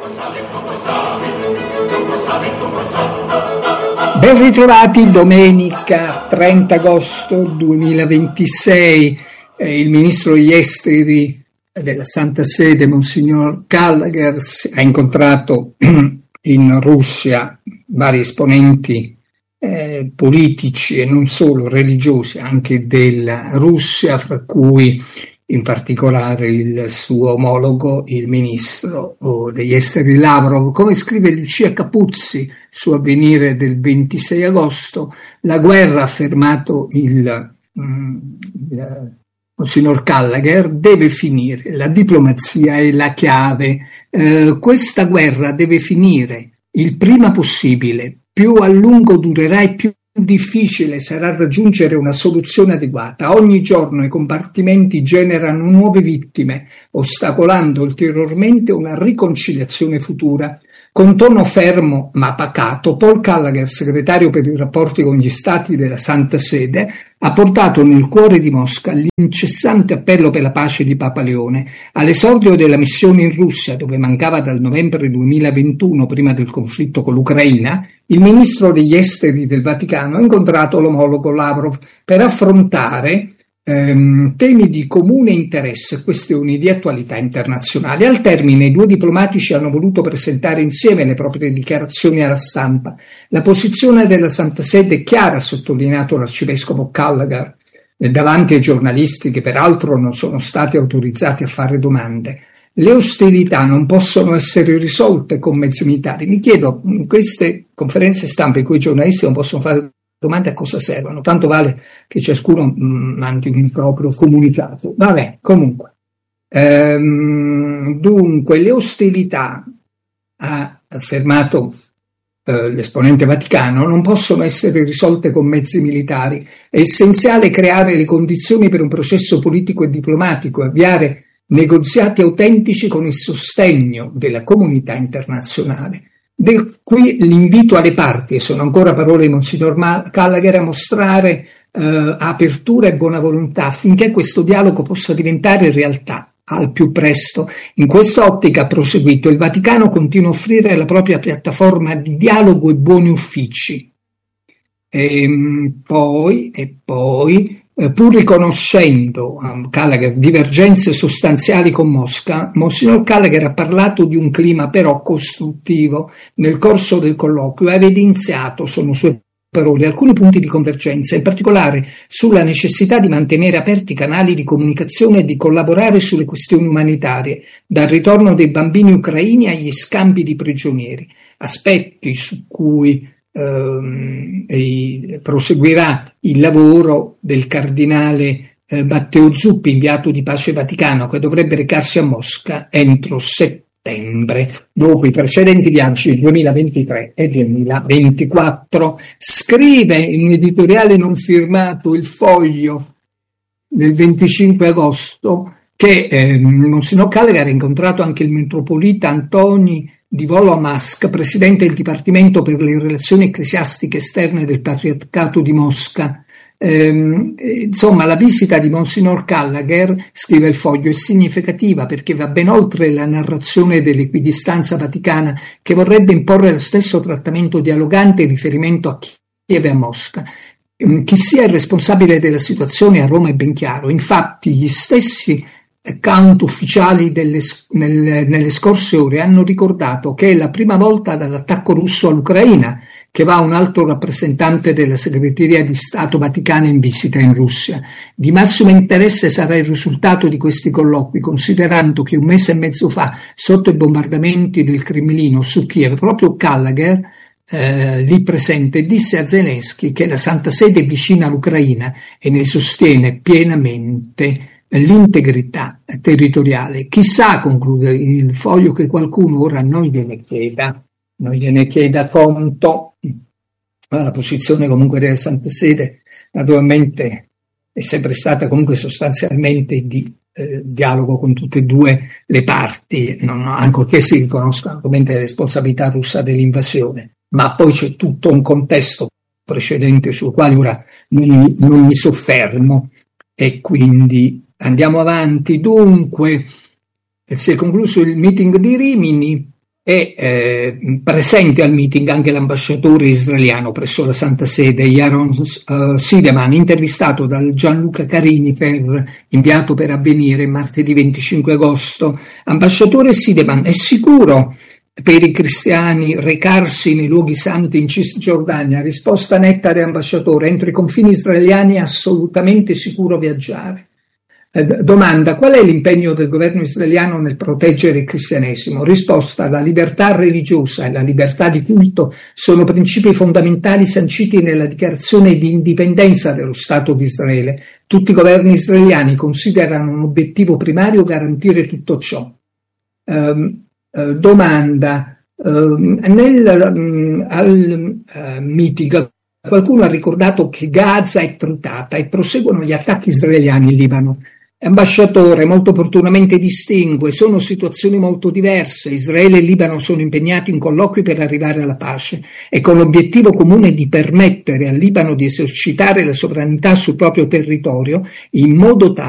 [SPEAKER 7] Ben ritrovati, domenica trenta agosto duemilaventisei. Eh, il ministro degli esteri della Santa Sede, Monsignor Gallagher, ha incontrato in Russia vari esponenti eh, politici e non solo religiosi anche della Russia, fra cui in particolare il suo omologo, il ministro degli esteri Lavrov. Come scrive Lucia Capuzzi su Avvenire del ventisei agosto, la guerra, ha affermato il, mm, il Monsignor Gallagher, deve finire, la diplomazia è la chiave, eh, questa guerra deve finire il prima possibile, più a lungo durerà e più difficile sarà raggiungere una soluzione adeguata. Ogni giorno i combattimenti generano nuove vittime, ostacolando ulteriormente una riconciliazione futura. Con tono fermo ma pacato, Paul Gallagher, segretario per i rapporti con gli stati della Santa Sede, ha portato nel cuore di Mosca l'incessante appello per la pace di Papa Leone. All'esordio della missione in Russia, dove mancava dal novembre duemilaventuno, prima del conflitto con l'Ucraina, il ministro degli esteri del Vaticano ha incontrato l'omologo Lavrov per affrontare ehm, temi di comune interesse e questioni di attualità internazionale. Al termine, i due diplomatici hanno voluto presentare insieme le proprie dichiarazioni alla stampa. La posizione della Santa Sede è chiara, ha sottolineato l'arcivescovo Gallagher, davanti ai giornalisti che peraltro non sono stati autorizzati a fare domande. Le ostilità non possono essere risolte con mezzi militari. Mi chiedo, in queste conferenze stampa in cui i giornalisti non possono fare domande, a cosa servono? Tanto vale che ciascuno mandi un proprio comunicato. Vabbè, comunque. Ehm, dunque, le ostilità, ha affermato eh, l'esponente Vaticano, non possono essere risolte con mezzi militari. È essenziale creare le condizioni per un processo politico e diplomatico, avviare negoziati autentici con il sostegno della comunità internazionale. Da qui l'invito alle parti, e sono ancora parole di Monsignor Gallagher, a mostrare eh, apertura e buona volontà affinché questo dialogo possa diventare realtà al più presto. In questa ottica, ha proseguito, il Vaticano continua a offrire la propria piattaforma di dialogo e buoni uffici. E poi, e poi pur riconoscendo um, Gallagher divergenze sostanziali con Mosca, Monsignor Gallagher ha parlato di un clima però costruttivo. Nel corso del colloquio ha evidenziato, sono sue parole, alcuni punti di convergenza, in particolare sulla necessità di mantenere aperti i canali di comunicazione e di collaborare sulle questioni umanitarie, dal ritorno dei bambini ucraini agli scambi di prigionieri, aspetti su cui Ehm, e proseguirà il lavoro del cardinale eh, Matteo Zuppi, inviato di pace Vaticano, che dovrebbe recarsi a Mosca entro settembre, dopo i precedenti viaggi duemilaventitré e duemilaventiquattro. Scrive in un editoriale non firmato Il Foglio del venticinque agosto che eh, Monsignor Gallagher ha incontrato anche il metropolita Antoni di Volomask, presidente del Dipartimento per le relazioni ecclesiastiche esterne del Patriarcato di Mosca. Ehm, insomma, la visita di Monsignor Gallagher, scrive Il Foglio, è significativa perché va ben oltre la narrazione dell'equidistanza vaticana, che vorrebbe imporre lo stesso trattamento dialogante in riferimento a Kiev e a Mosca. Ehm, chi sia il responsabile della situazione a Roma è ben chiaro. Infatti, gli stessi account ufficiali delle, nelle, nelle scorse ore hanno ricordato che è la prima volta dall'attacco russo all'Ucraina che va un alto rappresentante della segreteria di Stato Vaticana in visita in Russia. Di massimo interesse sarà il risultato di questi colloqui, considerando che un mese e mezzo fa, sotto i bombardamenti del Cremlino su Kiev, proprio Gallagher, eh, lì presente, disse a Zelensky che la Santa Sede è vicina all'Ucraina e ne sostiene pienamente l'integrità territoriale. Chissà, conclude Il Foglio, che qualcuno ora non gliene chieda, non gliene chieda conto. Ma la posizione comunque della Santa Sede naturalmente è sempre stata comunque sostanzialmente di eh, dialogo con tutte e due le parti, non, ancorché si riconoscano come le responsabilità russa dell'invasione, ma poi c'è tutto un contesto precedente sul quale ora non, non mi soffermo, e quindi andiamo avanti. Dunque, si è concluso il meeting di Rimini e eh, presente al meeting anche l'ambasciatore israeliano presso la Santa Sede, Yaron uh, Sideman, intervistato dal Gianluca Carini, per, inviato per Avvenire martedì venticinque agosto. Ambasciatore Sideman, è sicuro per i cristiani recarsi nei luoghi santi in Cisgiordania? Risposta netta dell'ambasciatore: entro i confini israeliani è assolutamente sicuro viaggiare. Eh, domanda: qual è l'impegno del governo israeliano nel proteggere il cristianesimo? Risposta: la libertà religiosa e la libertà di culto sono principi fondamentali sanciti nella dichiarazione di indipendenza dello Stato di Israele. Tutti i governi israeliani considerano un obiettivo primario garantire tutto ciò. Um, uh, domanda: uh, nel um, al uh, meeting qualcuno ha ricordato che Gaza è tritata e proseguono gli attacchi israeliani in Libano. Ambasciatore molto opportunamente distingue: sono situazioni molto diverse. Israele e Libano sono impegnati in colloqui per arrivare alla pace e con l'obiettivo comune di permettere al Libano di esercitare la sovranità sul proprio territorio in modo tale